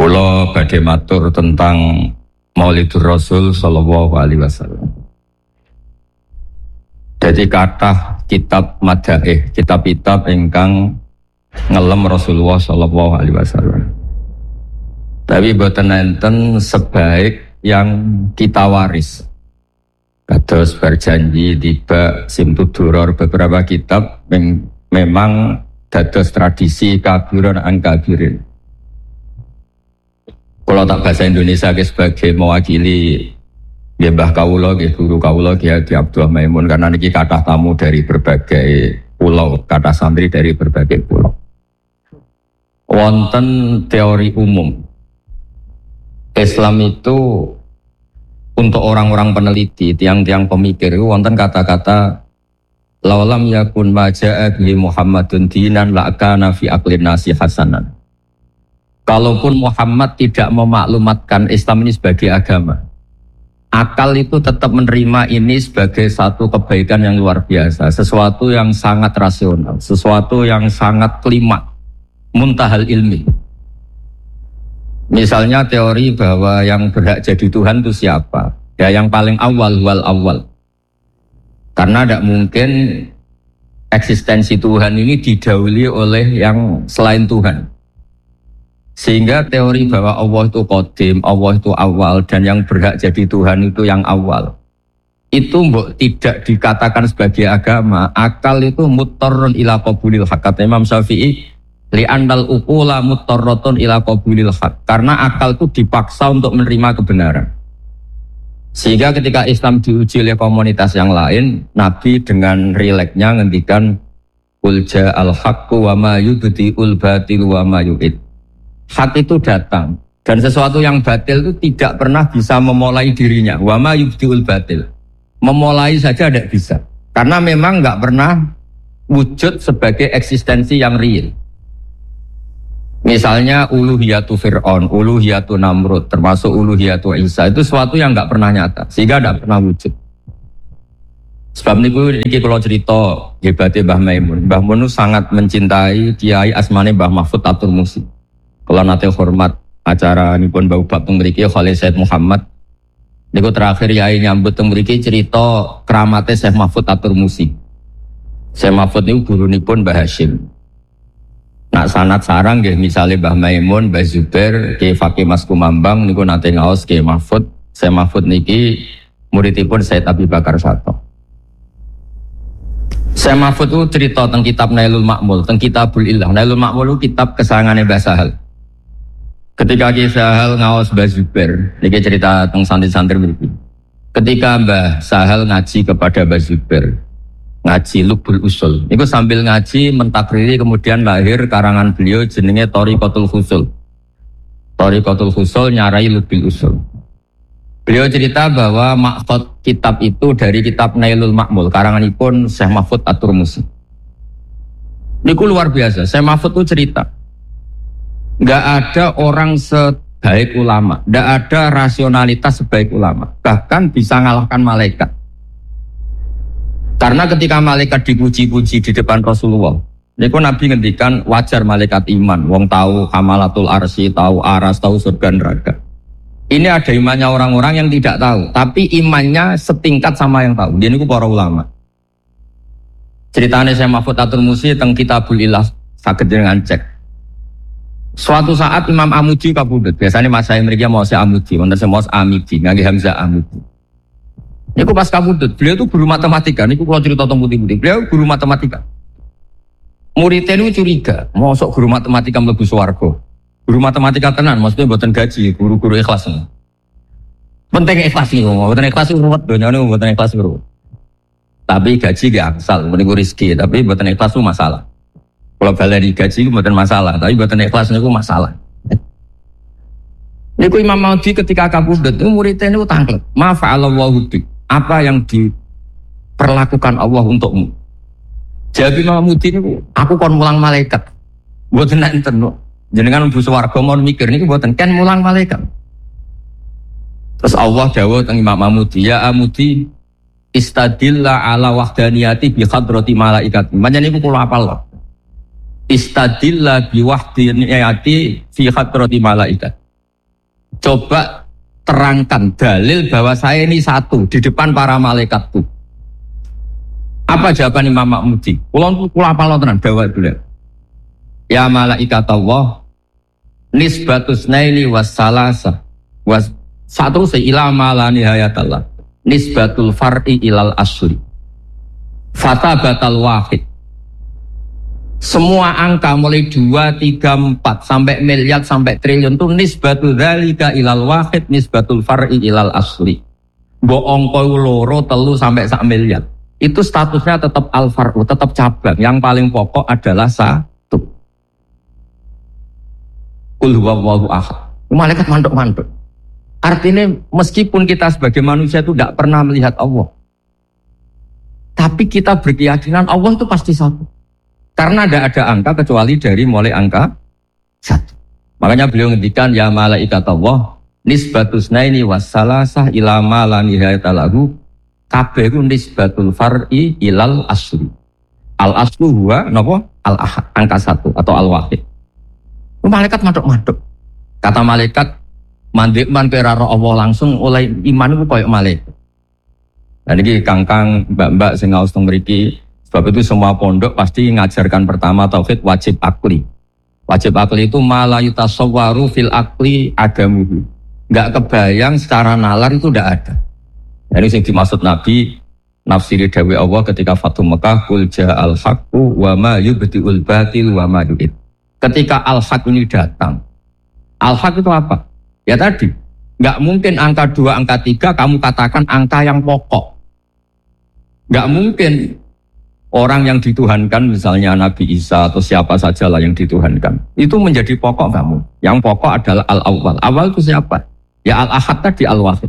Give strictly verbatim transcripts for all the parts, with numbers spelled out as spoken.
Kula badhe matur tentang Maulidur Rasul sallallahu alaihi wasallam. Jadi kathah kitab madaih, kitab-kitab ingkang ngelem Rasulullah sallallahu alaihi wasallam. Tapi boten enten sebaik yang kita waris. Kados berjanji tiba simtuduror beberapa kitab yang memang dados tradisi kabiran an kabirin. Kalau tak bahasa Indonesia sebagai mewakili ya Mbah Kawula, ya Guru Kawula, ya Ki Abdullah Maimun, karena niki kathah tamu dari berbagai pulau, kathah santri dari berbagai pulau. Wonten teori umum Islam itu untuk orang-orang peneliti, tiang-tiang pemikir itu wonten kata-kata laulam yakun maja'a bi Muhammadun dinan la'kana fi aqlin nasi hasanan. Kalaupun Muhammad tidak memaklumatkan Islam ini sebagai agama, akal itu tetap menerima ini sebagai satu kebaikan yang luar biasa, sesuatu yang sangat rasional, sesuatu yang sangat klimak, muntahal ilmi. Misalnya teori bahwa yang berhak jadi Tuhan itu siapa? Ya yang paling awal, wal awal. Karena tidak mungkin eksistensi Tuhan ini didahului oleh yang selain Tuhan. Sehingga teori bahwa Allah itu qadim, Allah itu awal, dan yang berhak jadi Tuhan itu yang awal, itu mbok tidak dikatakan sebagai agama. Akal itu muttarrun ila qabulil haq. Kata Imam Syafi'i, li'annal uqula muttarratun ila qabulil haq. Karena akal itu dipaksa untuk menerima kebenaran. Sehingga ketika Islam diuji oleh komunitas yang lain, Nabi dengan rileksnya ngendikan qul ja'al haqqu wa ma yubdi'ul batilu wa ma yu'id. Hak itu datang, dan sesuatu yang batil itu tidak pernah bisa memulai dirinya. Wa ma yubdi'ul batil, memulai saja tidak bisa, karena memang nggak pernah wujud sebagai eksistensi yang real. Misalnya uluhiyatu Fir'aun, uluhiyatu Namrud, termasuk uluhiyatu Isa, itu sesuatu yang nggak pernah nyata, sehingga tidak pernah wujud. Sebab niku iki kalau cerita hebatnya Mbah Maimun. Mbah Maimun sangat mencintai Kiai asmane Mbah Mahfud Atur Musi. Kalau nanti hormat acara nipun bau bab teng mriki Khalil Said Muhammad niku terakhir yai nyambut teng mriki cerita keramate Syekh Mahfud Atur Musi. Syekh Mahfud niku gurunipun Mbah Hasyim. Nak sanad sarang nggih misale Mbah Maimun, Mbah Zubair, Ki Fakih Mas Kumambang niku nate ngaos Ki Mahfud. Syekh Mahfud niki muridipun Said Abi Bakar Sato. Syekh Mahfud itu cerita tentang kitab Nailul Ma'mul, tentang Kitabul Ilah. Nailul Ma'mul itu kitab kesayangannya Mbah Sahal. Ketika Ki Sahal ngaos Mbah Zubair, ini cerita tentang santri-santri berikut. Ketika Mbah Sahal ngaji kepada Mbah Zubair, ngaji Lubul Usul, itu sambil ngaji mentakriri kemudian lahir karangan beliau jenenge Thariqatul Husul. Thariqatul Husul nyarai Lubul Usul. Beliau cerita bahwa maksud kitab itu dari kitab Nailul Ma'mul, karanganipun Syekh Mahfud Atur Musi. Niku luar biasa. Syekh Mahfud itu cerita, nggak ada orang sebaik ulama, nggak ada rasionalitas sebaik ulama, bahkan bisa ngalahkan malaikat. Karena ketika malaikat dipuji-puji di depan Rasulullah, niku Nabi ngendikan wajar malaikat iman, wong tahu hamalatul arsy, tahu aras, tahu surga neraka. Ini ada imannya orang-orang yang tidak tahu, tapi imannya setingkat sama yang tahu. Dia niku para ulama. Ceritanya Syekh Mahfud Atur Musi tentang Kitabul Ilah saged dengan cek. Suatu saat Imam Amudi kabudut. Biasanya Mas saya mereka mau saya Amudi, wonten sing mau Amidi, ngangge Hamzah Amudi. Niku pas kabudut, beliau itu guru matematika. Niku kalau cerita tentang putih-putih, beliau guru matematika. Muridnya itu curiga, mosok guru matematika mlebu swarga. Guru matematika tenan, maksudnya mboten gaji, guru-guru ikhlas. Penting ikhlas nih, mboten ikhlas ruwet, donyane mboten ikhlas ruwet. Tapi gaji gak angsal, meniku rezeki, tapi mboten ikhlas itu masalah. Kalau baleni gaji itu mboten masalah, tapi mboten ikhlas niku masalah. Niku Imam Maudi ketika kabudut, itu muridnya niku tanglet. Ma fa'alallahu bi, apa yang diperlakukan Allah untukmu? Jadi Imam Maudi niku, aku kon mulang malaikat. Mboten enten kok. Jenengan mlebu swarga mon mikir niku mboten kan mulang malaikat. Terus Allah dawuh teng Imam Amudi, ya Amudi istadilla ala wahdaniyati bi hadrati malaikat. Panjenengan niku kula apal lho. Istadilla bi wahdaniyati fi hadrati malaikat. Coba terangkan dalil bahwa saya ini satu di depan para malaikat itu. Apa jawaban Imam Mahmudi? Kulon kula apal tenan bawa dulu. Ya malaikat Allah nisbatus naili wassalasa was satu seila malani hayatallah nisbatul far'i ilal asli fatabatal wahid. Semua angka mulai dua, tiga, empat sampai miliar sampai triliun itu nisbatul dzalika ilal wahid nisbatul far'i ilal asli. Mbok angka loro telu sampai sak miliar. Itu statusnya tetap al-far'u, tetap cabang. Yang paling pokok adalah satu. Qul huwallahu ahad. Malaikat manduk-manduk. Artinya meskipun kita sebagai manusia itu tidak pernah melihat Allah, tapi kita berkeyakinan Allah itu pasti satu. Karena tidak ada angka kecuali dari mulai angka satu. Makanya beliau ngendikan ya malaikat Allah nisbatus naini wassalasah ila ma la nihayata lahu kabeh ku nisbatul far'i ilal asli. Al aslu huwa napa? Al ahad, angka satu atau al wahid. Malaikat manduk-manduk. Kata malaikat mandik man kira Allah langsung oleh iman itu koyo malaikat. Dan ini kangkang mbak-mbak sing ngaos teng mriki. Sebab itu semua pondok pasti ngajarkan pertama tauhid wajib akli. Wajib akli itu malah yutasawwaru fil akli adamuhu. Enggak kebayang secara nalar itu tidak ada. Jadi yang dimaksud Nabi nafsiri dawuh Allah ketika Fatu Mekah qul ja'al haqqu wa ma yubtiul batil wa ma yu'id. Ketika al-haq ini datang. Al-haq itu apa? Ya tadi, enggak mungkin angka dua, angka tiga kamu katakan angka yang pokok. Enggak mungkin orang yang dituhankan misalnya Nabi Isa atau siapa sajalah yang dituhankan itu menjadi pokok kamu. Yang pokok adalah al-awwal. Awal itu siapa? Ya al-ahad tadi al-wahid.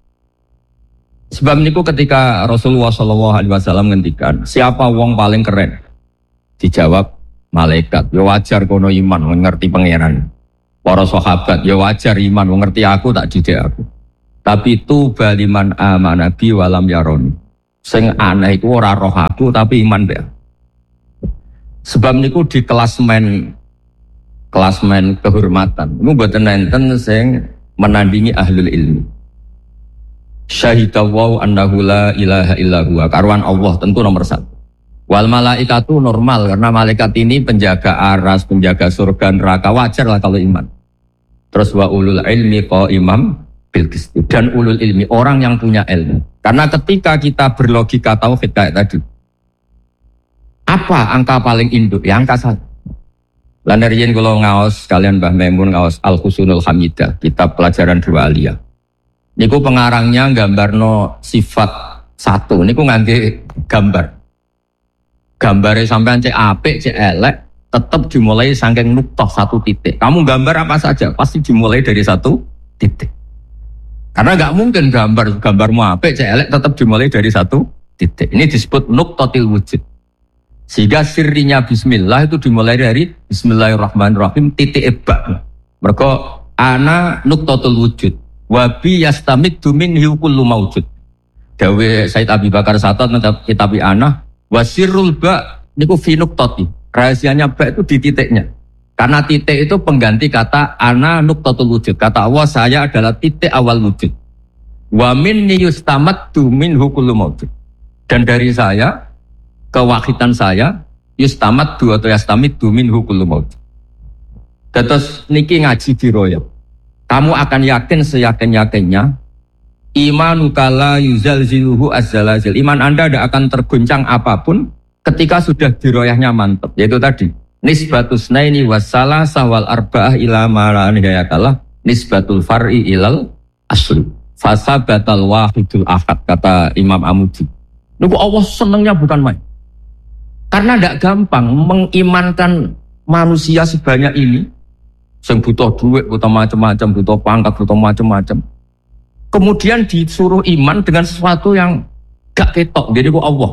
Sebab niku ketika Rasulullah shallallahu alaihi wasallam ngendikan siapa wong paling keren? Dijawab malaikat. Ya wajar kono iman mengerti pangeran. Para sahabat ya wajar iman mengerti aku tak didik aku. Tapi itu baliman amana bi walam yaroni. Sing aneh iku ora roh aku tapi iman be. Sebab niku di klasmen klasmen kehormatan. Niku mboten enten sing menandingi ahlul ilmi. Syahidallahu annahu la ilaha illa huwa. Karuan Allah tentu nomor satu. Wal malaikatu normal karena malaikat ini penjaga aras, penjaga surga neraka, wajar lah kalau iman. Terus wa ulul ilmi qaimam bil qisti. Dan ulul ilmi orang yang punya ilmu. Karena ketika kita berlogika tauhid kayak tadi, apa angka paling induk? Ya angka satu. Lan riyen kula ngaos kalian Mbah Maimun ngaos Al Husnul Hamidah, kitab pelajaran dua aliyah. Niku pengarangnya gambarno sifat satu. Niku ngangge gambar. Gambare sampean cek apik, cek elek, tetap dimulai saking nuktah satu titik. Kamu gambar apa saja pasti dimulai dari satu titik. Karena nggak mungkin gambar gambarmu apik, cek elek tetap dimulai dari satu titik. Ini disebut nuktatil wujud. Sehingga sirrinya bismillah itu dimulai dari bismillahirrahmanirrahim titik ebak. Mergo ana nuktatul wujud. Wabi yastamiddu minhu kullu maujud. Dawe Said Abi Bakar Satot kitab Ana wasirul ba niku fi nuqtati. Rahasianya ba itu di titiknya. Karena titik itu pengganti kata ana nuqtatul wujud. Kata Allah saya adalah titik awal wujud. Wa minni yustamaddu minhu kullu maujud. Dan dari saya kewahidan saya yustamaddu atau yastamiddu minhu kullu maujud. Terus niki ngaji di royal. Kamu akan yakin seyakin-yakinnya imanuka la yuzalziluhu azzalazil. Iman Anda tidak akan terguncang apapun ketika sudah diroyahnya mantap. Yaitu tadi nisbatus naini wassalasa wal arba'ah ila ma la nihayatalah nisbatul far'i ilal asli. Fasabatal wahidul ahad kata Imam Amudi. Niku Allah senangnya bukan main. Karena tidak gampang mengimankan manusia sebanyak ini. Yang butuh duit, butuh macam-macam, butuh pangkat, butuh macam-macam. Kemudian disuruh iman dengan sesuatu yang gak ketok, jadi kok Allah.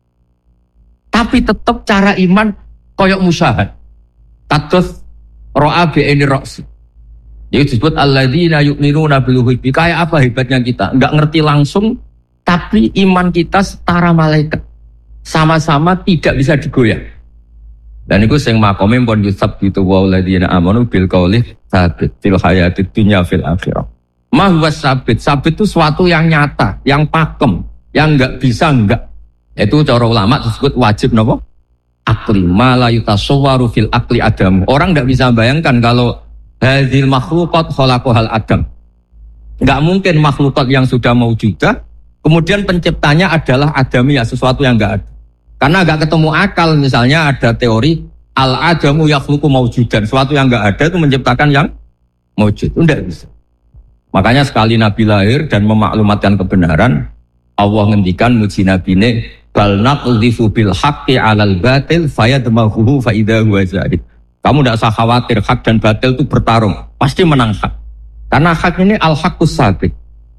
Tapi tetap cara iman koyok musyahad. Kados ro'a bi'ini ro'si. Jadi disebut alladzina yu'minuna bil ghaibi. Kayak apa hebatnya kita? Enggak ngerti langsung, tapi iman kita setara malaikat. Sama-sama tidak bisa digoyah. Dan itu sing makome pun yusab gitu walladzina amanu bil qauli tsabit fil hayatid dunya fil akhirah. Ma huwa sabit. Sabit itu suatu yang nyata, yang pakem, yang enggak bisa enggak. Itu cara ulama disebut wajib napa? Akli. Ma la yutasawwaru fil akli adam. Orang enggak bisa bayangkan kalau hadzil makhluqat khalaqahal adam. Enggak mungkin makhlukat yang sudah maujudah kemudian penciptanya adalah adami, ya sesuatu yang enggak ada. Karena enggak ketemu akal. Misalnya ada teori al-adamu yakhluqu maujudan, sesuatu yang enggak ada itu menciptakan yang maujud. Itu enggak bisa. Makanya sekali Nabi lahir dan memaklumatkan kebenaran, Allah ngendikan muji nabine bal naqdhifu bil haqqi 'alal batil fayadmaghuhu fa idza huwa zahid. Kamu enggak usah khawatir, hak dan batil itu bertarung, pasti menang hak. Karena hak ini al-haqqus sabit.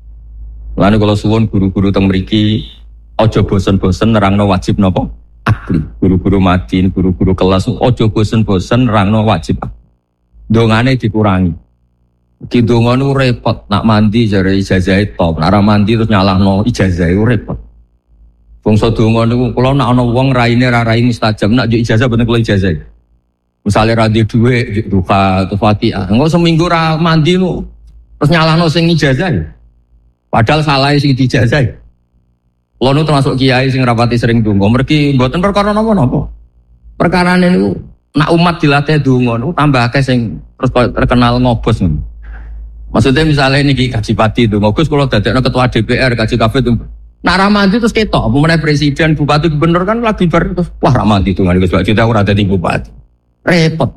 Lalu kalau suwun guru-guru teng mriki ojo bosen-bosen nerangno wajib napa? Akli. Guru-guru madin, guru-guru kelas ojo bosen-bosen nerangno wajib. Dongane dikurangi. Ki donga nu repot, nak mandi jare ijazah top, nak mandi terus nyalahno ijazah itu repot. Bangsa donga niku kula nak ana wong raine ra rai mustajab, nak njuk ijazah boten kula ijazah. Misale ra duwe dhuwit, duha atau Fatihah, engko seminggu ra mandi nu terus nyalahno sing ijazah. Padahal salah sing dijazah. Kulo nu termasuk kiai sing rapati sering donga, mergi mboten perkara napa-napa. Perkarane niku nak umat dilatih donga niku tambah akeh sing terus terkenal ngobos ngono. Maksudnya misalnya niki Kaji Pati donga, Gus kula dadekno ketua D P R, Kaji Kafe itu. Nak ramadi terus ketok, apa meneh presiden, bupati, gubernur kan lagi bar terus wah ramadi donga niku sebab kita ora dadi bupati. Repot.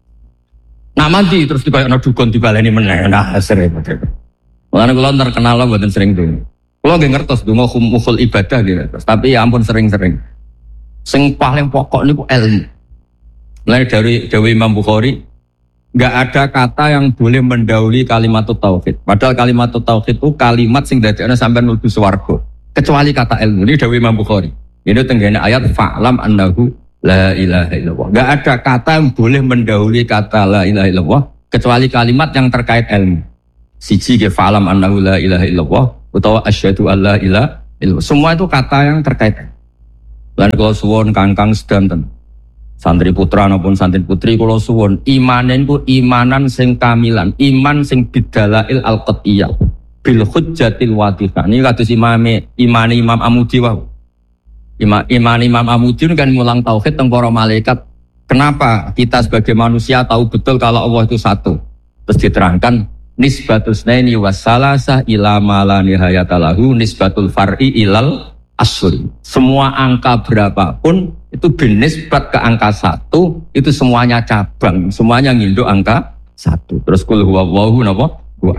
Nak mandi terus dikoyokno dukun dibaleni meneh. Nah, repot. Mulane kula terkenal lho mboten sering donga. Kula nggih ngertos donga khumul ibadah nggih terus, tapi ya ampun sering-sering. Sing paling pokok niku ilmu. Mulai dari dawuh Imam Bukhari, enggak ada kata yang boleh mendahului kalimat tauhid. Padahal kalimat tauhid itu kalimat sing dadekne sampean mlebu swarga. Kecuali kata ilmu. Ini dawuh Imam Bukhari. Ini tenggene ayat fa'lam annahu la ilaha illallah. Enggak ada kata yang boleh mendahului kata la ilaha illallah kecuali kalimat yang terkait ilmu. Siji ke fa'lam annahu la ilaha illallah utawa asyhadu alla ilaha illallah. Semua itu kata yang terkait. Lan kula suwun Kangkang sedanten. Santri putra maupun santri putri kula suwun imanen ku imanan sing kamilan, iman sing bidalail al-qat'iyah bil hujjatil wadihah. Ini kados imame imane Imam Amudi wae. Ima, iman Imam Amudi kan ngulang tauhid teng para malaikat. Kenapa kita sebagai manusia tahu betul kalau Allah itu satu? Terus diterangkan nisbatus naini wassalasah ila ma la nihayata lahu nisbatul far'i ilal asri. Semua angka berapapun itu binisbat ke angka satu, itu semuanya cabang, semuanya nginduk angka satu. Terus kul huwallahu napa?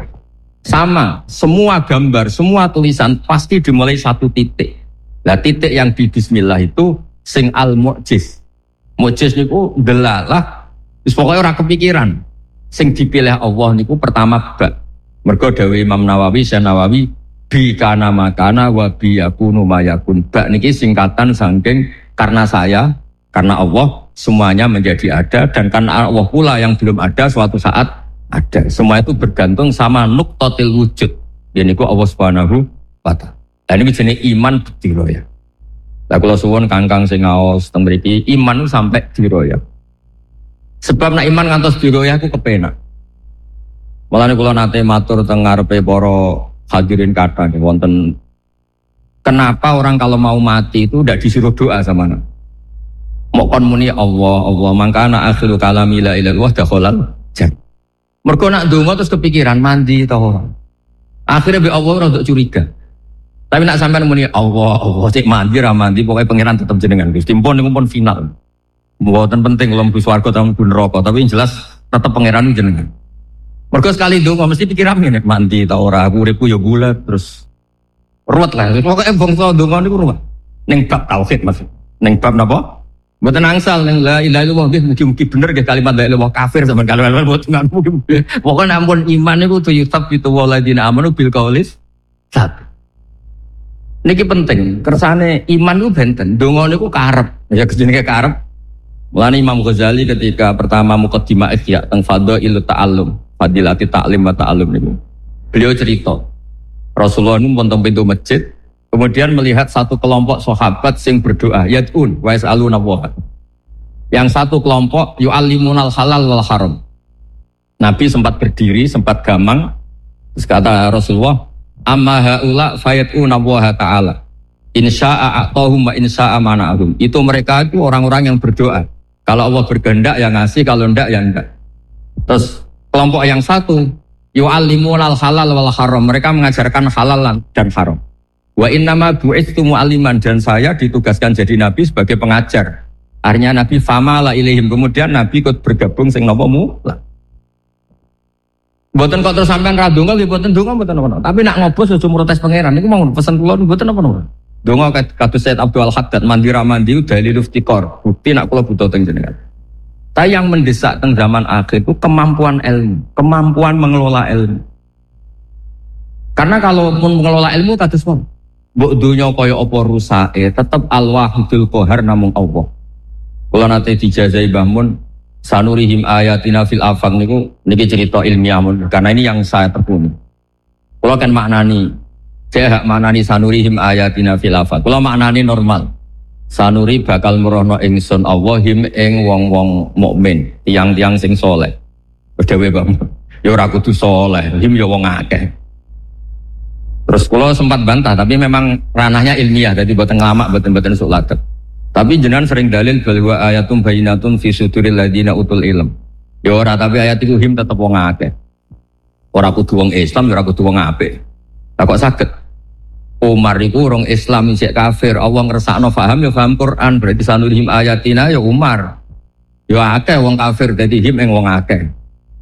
Sama, semua gambar, semua tulisan pasti dimulai satu titik. Nah titik yang di bismillah itu sing al-mu'jiz. Mu'jiz niku delalah, wis pokoke ora kepikiran. Sing dipilih Allah niku pertama bak. Mergo dawuh Imam Nawawi, Syekh Nawawi, bi kana makana wa bi yakunu mayakun. Bak niki singkatan saking karena saya, karena Allah semuanya menjadi ada dan karena Allah pula yang belum ada suatu saat ada. Semua itu bergantung sama nuqtatil wujud. Ya niku Allah Subhanahu wa taala. Lah ini jenenge iman diroya. Lah kula suwun Kangkang sing ngaos teng mriki iman sampai diroya. Sebab nak iman ngantos diroya aku kepenak. Mulane kula nate matur teng ngarepe para hadirin kathah wonten kenapa orang kalau mau mati itu tidak disuruh doa sama anak. Mau kon muni Allah Allah mangkana akhiru kalami la ilaha illallah dakhalal jannah. Mergo nak ndonga terus kepikiran mandi ta ora. Akhirnya be Allah ora untuk curiga. Tapi nak sampean muni Allah Allah cek mandi ra mandi pokoke pangeran tetep jenengan Gusti. Pun niku pun final. Mboten penting lem swarga ta mlebu neraka, tapi yang jelas tetep pangeran jenengan. Mergo sekali ndonga mesti pikiran ngene mandi ta ora, aku uripku ya bulat terus ruwet lah. Pokoke bangsa ndonga niku ruwet. Ning bab tauhid Mas. Ning bab napa? Mboten angsal ning la ilaha illallah nggih mugi-mugi bener nggih kalimat la ilaha illallah kafir sampean kalimat mboten mugi. Pokoke ampun iman niku tuyutab itu waladina amanu bil qaulis sabit. Niki penting, kersane iman niku benten, ndonga niku karep. Ya jenenge karep. Mulane Imam Ghazali ketika pertama muqaddimah Ihya teng Fadhailut Ta'allum, Fadilati Ta'lim wa Ta'allum niku. Beliau cerita, Rasulullah niku pun teng pintu masjid, kemudian melihat satu kelompok sahabat sing berdoa, yad'un wa yas'aluna Allah. Yang satu kelompok yu'allimunal halal wal haram. Nabi sempat berdiri, sempat gamang. Terus kata Rasulullah, amma haula fayat'una wa ta'ala. Insya'a a'tahum wa insya'a mana'ahum. Itu mereka itu orang-orang yang berdoa. Kalau Allah berkehendak ya ngasih, kalau enggak ya enggak. Terus kelompok yang satu yu'allimunal halal wal haram. Mereka mengajarkan halal dan haram. Wa innama bu'itsu mu'alliman, dan saya ditugaskan jadi nabi sebagai pengajar. Akhirnya Nabi famala ilaihim, kemudian Nabi ikut bergabung sing napa mula. Mboten kok terus sampean ra ndonga nggih mboten ndonga mboten apa-apa. Tapi nak ngobos aja protes pangeran niku mau pesen kula mboten apa-apa. Ndonga kados Said Abdul Haddad mandira mandi dalil iftikor. Bukti nak kula butuh teng jenengan. Tapi yang mendesak teng zaman akhir itu kemampuan ilmu, kemampuan mengelola ilmu. Karena kalau pun mengelola ilmu kados wong mbok donya kaya apa rusake, tetep al-wahidul qahar namung Allah. Kalau nanti dijazai bangun sanurihim ayatina fil afaq niku niki cerita ilmiah mun, karena ini yang saya tekuni. Kalau kan maknani, saya hak maknani sanurihim ayatina fil afaq. Kalau maknani normal, sanuri bakal merono ingsun Allah him ing wong-wong mukmin, tiang-tiang sing soleh. Berdewe bangun, ya ora kudu soleh, him ya wong akeh. Terus kalau sempat bantah, tapi memang ranahnya ilmiah, jadi boten ngelamak, boten-boten sulatet. Tapi jenengan sering dalil bahwa ayatum bayinatun fi suduril ladina utul ilm. Ya ora, tapi ayat itu him tetep wong akeh. Ora kudu wong Islam, ya ora kudu wong apik. Lah kok saged? Umar iku orang Islam isih kafir, Allah ngersakno paham ya paham Quran, berarti sanurihim ayatina ya Umar. Ya akeh wong kafir dadi him ing wong akeh.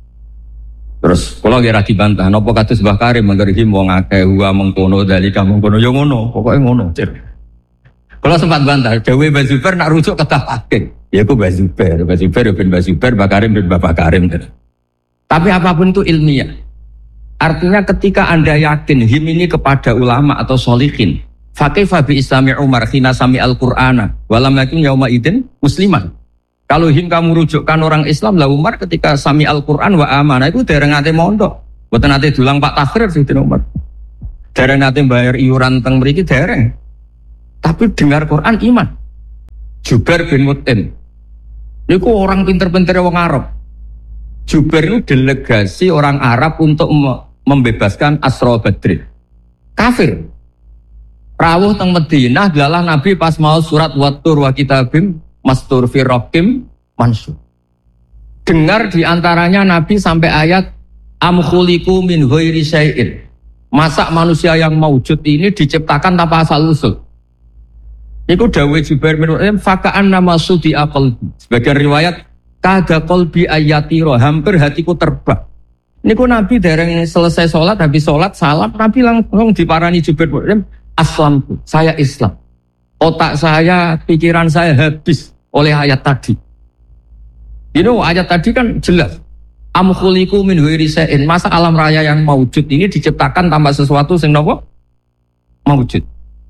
Terus kula kira dibantah, napa kados Mbah Karim mangger him wong akeh wa mengkono dalika mengkono ya ngono, pokoke ngono. Kalau sempat bantah, Dawe Mbah Zubair nak rujuk ke tahqiq. Ya aku Mbah Zubair, Mbah Zubair bin Mbah Zubair, Mbah Karim bin Mbah Karim. Tapi apapun itu ilmiah. Artinya ketika Anda yakin him ini kepada ulama atau sholihin, fakaifa bi islami Umar khina sami al-Qur'ana walam yakin yauma idin musliman. Kalau him kamu rujukkan orang Islam, lah Umar ketika sami al-Qur'an wa amana itu dereng ate mondok. Mboten ate dulang Pak Takhir Sayyidina Umar. Dereng ate bayar iuran teng mriki dereng. Tapi dengar Quran iman. Jubair bin Mut'im. Itu orang pinter-pinter wong Arab. Jubair itu delegasi orang Arab untuk membebaskan Asra Badrin. Kafir. Rawuh teng Madinah adalah Nabi pas mau surat Wattur wa kitabim mastur fi raqim mansur. Dengar diantaranya Nabi sampai ayat am khuliqu min ghairi syai'in. Masa manusia yang maujud ini diciptakan tanpa asal usul. Iku dawuh Jubair bin Mut'im fakaan nama sudi qalbi. Sebagian riwayat kada qalbi ayatiro, hampir hatiku terbang. Niku Nabi dereng selesai sholat, habis sholat salam, Nabi langsung diparani Jubair bin Mut'im, aslamtu, saya Islam. Otak saya, pikiran saya habis oleh ayat tadi. You know, ayat tadi kan jelas. Am khuliqu min ghairi syai'in. Masa alam raya yang maujud ini diciptakan tanpa sesuatu sing napa? Maujud.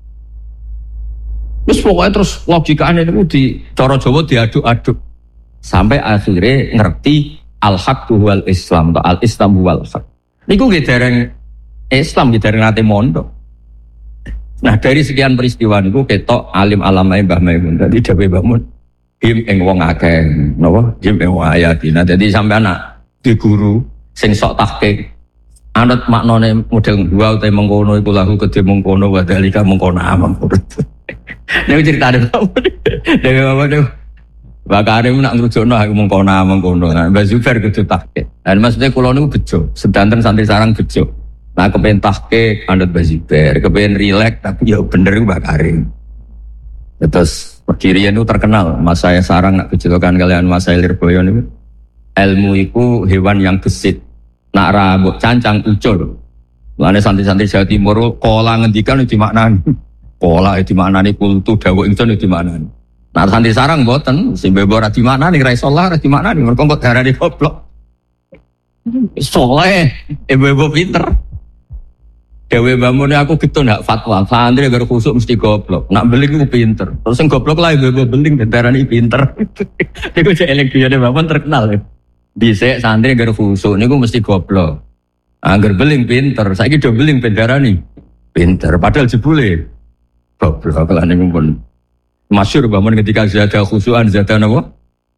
Terus pokoknya terus logikanya itu di cara Jawa diaduk-aduk sampai akhirnya ngerti al-haqqu wal Islam atau al-Islam wal haq. Niku nggih dereng Islam nggih dereng nate mondok. Nah dari sekian peristiwa niku ketok alim alamae Mbah Maimun. Dadi dawuh Mbah Mun him ing wong akeh napa him ing wong ayatina. Dadi sampai anak di guru sing sok tahqiq anut maknane model dua utawa mengkono iku lahu kedhe mengkono wa dalika mengkono amang. Nek cerita ada dewe apa tuh? Mbah Karim nak ngrujukno aku mengkono mengkono. Mbah Zubair kudu tahqiq. Dan maksudnya kula niku bejo, sedanten santri sarang bejo. Nah kepen tahqiq anut Mbah Zubair, kepen rileks tapi ya bener Mbah Karim. Terus Pekirian itu terkenal, Mas saya sarang nak kecelakaan kalian Mas saya Lirboyo niku. Ilmu iku hewan yang gesit. Nak rambut cancang ucul. Lane santri-santri Jawa Timur kola ngendikan itu maknani. Pola itu maknani kultu dawuh ingsun itu maknani. Nah santri sarang mboten, sing bebo ora di maknani, ra iso lah ora di maknani, mergo kok darane goblok. Soleh, ibu-ibu pinter. Dewe bamune aku getun hak fatwa, santri agar khusuk mesti goblok. Nak beling ku pinter. Terus sing goblok lah ibu-ibu beling darane pinter. Iku jek elek diyane bapun terkenal. Dhisik santri agar khusuk niku mesti goblok. Angger beling pinter, saiki do beling ben darani pinter, padahal jebule goblok lan niku pun masyhur bangun ketika zada khusuan zada napa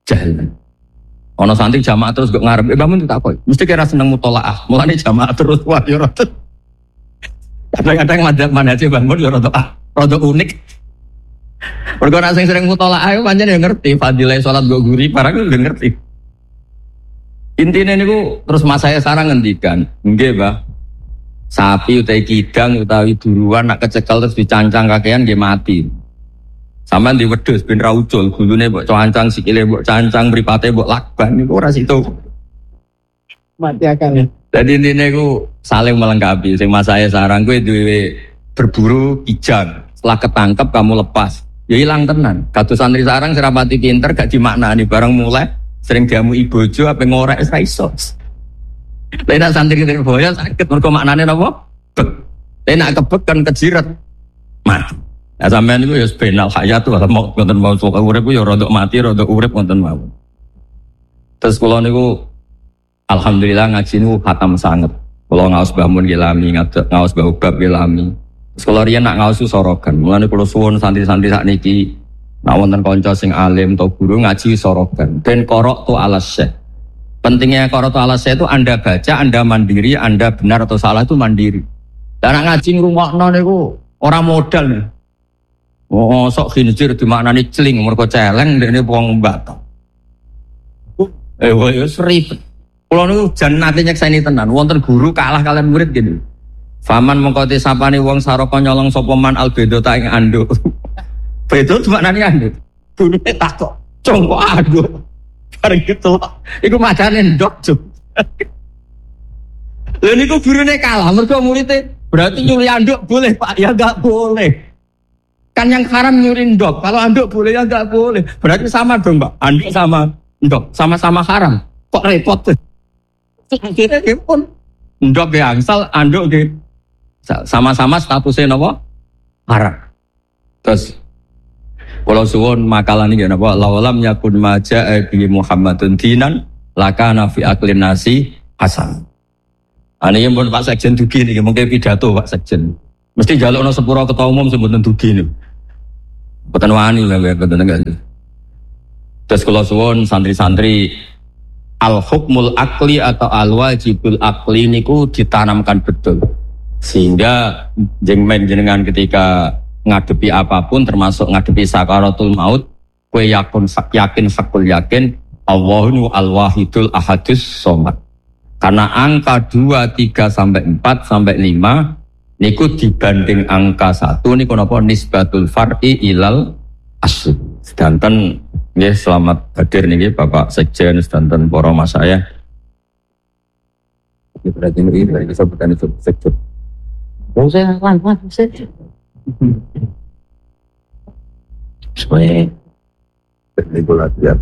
jalan. Ono santri jamaah terus gak ngarep, eh bangun tak kok. Mesti kira seneng mutolaah, mulane jamaah terus wah yo rada. Kadang-kadang madhab manhaje bangun yo rada ah, rada unik. Mergo nek sing sering mutolaah iku pancen yo ngerti fadilah salat go guri, barang udah ngerti. Intine niku terus mas saya sarang ngendikan, nggih, Mbah. Sapi utawi kidang utawi duruan nak kecekel terus dicancang kakean nggih mati. Sampeyan di wedhus ben ra ucul, gulune mbok cancang, sikile mbok cancang, mripate mbok lakban niku ora situ. Mati akal. Dadi intine iku saling melengkapi. Sing mas saya sarang kowe duwe berburu kijang, setelah ketangkep kamu lepas. Ya hilang tenan. Kados santri sarang serapati pinter gak dimaknani bareng mulai sering diamu ibojo apa ngorek ra iso. Lha nek santri kene boyo sakit mergo maknane napa? Bek. Lha nek kebek kan kejiret. Mati. Nah sampean niku ya benal hayat tuh mau wonten mau sok urip ya rada mati rada urip wonten mawon. Terus kula niku alhamdulillah ngaji niku khatam sanget. Kula ngaos Mbah Mun Gilami, ngaos Mbah Ubab Gilami. Terus kula riyen nak ngaos sorogan. Mulane kula suwun santri-santri sakniki nak wonten kanca sing alim atau guru ngaji sorogan. Ben korok tu alas syekh. Pentingnya korok tu alas syekh itu Anda baca, Anda mandiri, Anda benar atau salah itu mandiri. Dan nak ngaji ngrungokno niku ora modal nih. Oh, sok khinzir dimaknani celing, mergo celeng ndekne wong Batak. Eh, wis ribet. Kula niku jan nate nyekseni tenan, wonten guru kalah kalian murid gitu. Faman mengko sapane wong saraka nyolong sapa man albedo ta ing anduk. Bedo dimaknani anduk. Gurune takok, "Cung kok anduk?" Bareng gitu. Iku macane ndok, Juk. Lha niku gurune kalah, mergo muridé berarti nyuli anduk boleh, Pak? Ya enggak boleh. Kan yang haram nyuri ndok, kalau anduk boleh ya enggak boleh. Berarti sama dong, Mbak. Anduk sama ndok, sama-sama haram. Kok repot tuh? Akhirnya pun ndok ya angsal, anduk ge sama-sama statusnya napa? Haram. Terus kalau suwun makalah niki napa? Lawalam yakun maja'a bi Muhammadun dinan lakana fi aqlin nasi hasan. Ane yang pun Pak Sekjen dugi niki mungkin pidato Pak Sekjen. Mesti jalukno sepuro ketua umum sebutan dugi niku. Boten wani lho boten enggak. Terus kula suwun santri-santri al-hukmul akli atau al-wajibul akli niku ditanamkan betul. Sehingga jengmen jenengan ketika ngadepi apapun termasuk ngadepi sakaratul maut kowe yakin yakin sakul yakin Allahu al-wahidul ahadus somad. Karena angka dua, tiga sampai empat sampai lima niku dibanding angka satu niku napa nisbatul far'i ilal asl. Sedanten nggih selamat hadir niki Bapak Sekjen sedanten para mas saya. Iki berarti ini berarti sebutan itu Sekjen. Wong saya lan lan Sekjen. Supaya regulasian.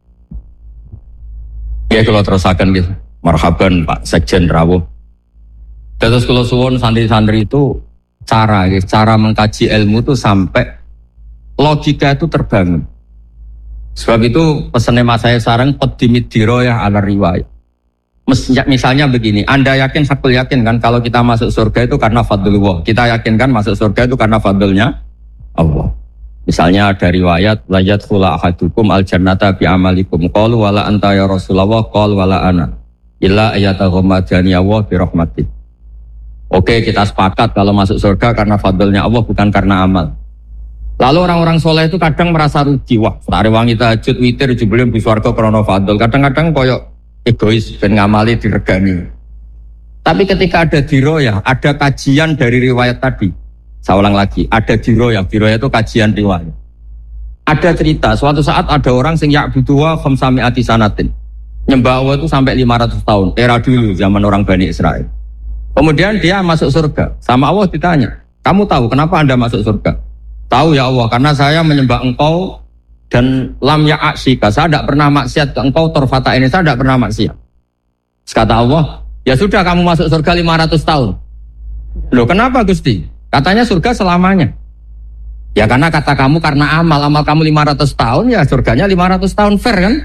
Ya kalau terusakan gitu. Marhaban Pak Sekjen rawuh. Terus kalau suwun santri-santri itu cara, cara mengkaji ilmu itu sampai logika itu terbangun. Sebab itu pesannya mas saya sarang qadimid diroyah ala riwayah. Misalnya begini, Anda yakin, sakul yakin kan kalau kita masuk surga itu karena fadlullah. Kita yakin kan masuk surga itu karena fadlnya Allah. Misalnya ada riwayat la yadkhula ahadukum al-jannata bi amalikum qalu wala anta ya Rasulullah qala wala ana illa ayataghammadani Allah bi rahmatin. Oke, kita sepakat kalau masuk surga karena fadlnya Allah bukan karena amal. Lalu orang-orang soleh itu kadang merasa rugi. Wah, tak rewangi tahajud witir jebule di swarga krana fadl. Kadang-kadang koyo egois ben ngamali diregani. Tapi ketika ada diroyah, ada kajian dari riwayat tadi. Saya ulang lagi, ada diroyah. Diroyah itu kajian riwayat. Ada cerita, suatu saat ada orang sing ya'buduwa khamsami'ati sanatin. Nyembah Allah itu sampai lima ratus tahun. Era dulu zaman orang Bani Israel. Kemudian dia masuk surga. Sama Allah ditanya, kamu tahu kenapa Anda masuk surga? Tahu ya Allah, karena saya menyembah engkau dan lam ya'asyika. Saya tidak pernah maksiat ke engkau, torfata ini saya tidak pernah maksiat. Kata Allah, ya sudah kamu masuk surga lima ratus tahun. Loh kenapa Gusti? Katanya surga selamanya. Ya karena kata kamu karena amal, amal kamu lima ratus tahun, ya surganya lima ratus tahun, fair kan?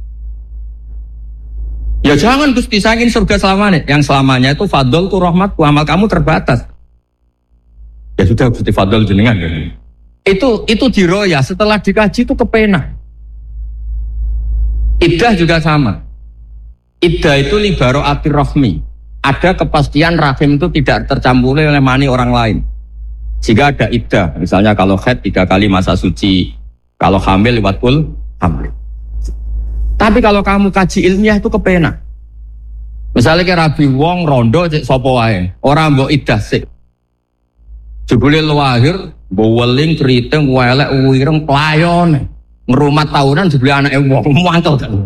Ya jangan Gusti, saya ingin surga selamanya. Yang selamanya itu fadl tu rahmatku, amal kamu terbatas. Ya sudah Gusti fadl jenengan. Itu itu diroyah, setelah dikaji itu kepenak. Iddah juga sama. Iddah itu libaro atir rohmi. Ada kepastian rahim itu tidak tercampuri oleh mani orang lain. Jika ada iddah, misalnya kalau haid tiga kali masa suci, kalau hamil lewat ul hamil. Tapi kalau kamu kaji ilmiah itu kepenak. Misalnya kayak Rabi Wong rondo cek sopo wae, orang mbok iddah sik. Jebule lahir, mbok weling kriting welek wireng playon. Ngerumat tahunan jebule anake wong mangkel kan.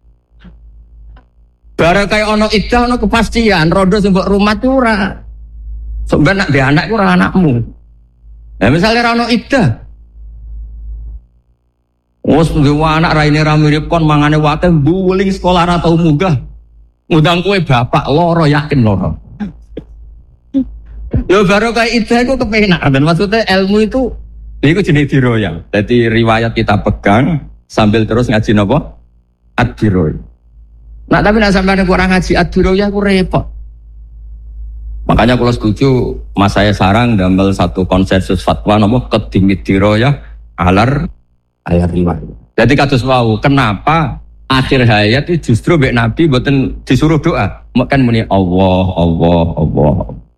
Barang kayak ono iddah ono kepastian, rondo sing mbok rumat ora. Sampeyan nak dhe anak ora anakmu. Nah misalnya ra ono iddah. Wes duwe anak raine ra mirip kon mangane wate mbuling sekolah ra tau munggah. Ngundang kowe bapak loro yakin loro. Ya baru kayak iddah iku kepenak dan maksudnya ilmu itu iku jenis diroyang. Jadi riwayat kita pegang sambil terus ngaji napa? Ad-diroy. Nah tapi nak sampai kurang ngaji ad-diroyah aku repot. Makanya kalau setuju mas saya sarang dalam satu konsensus fatwa nama kedimit diroyah alar alar riwayat. Jadi kados wau kenapa akhir hayat itu justru mbek Nabi mboten disuruh doa. Kan muni Allah Allah Allah.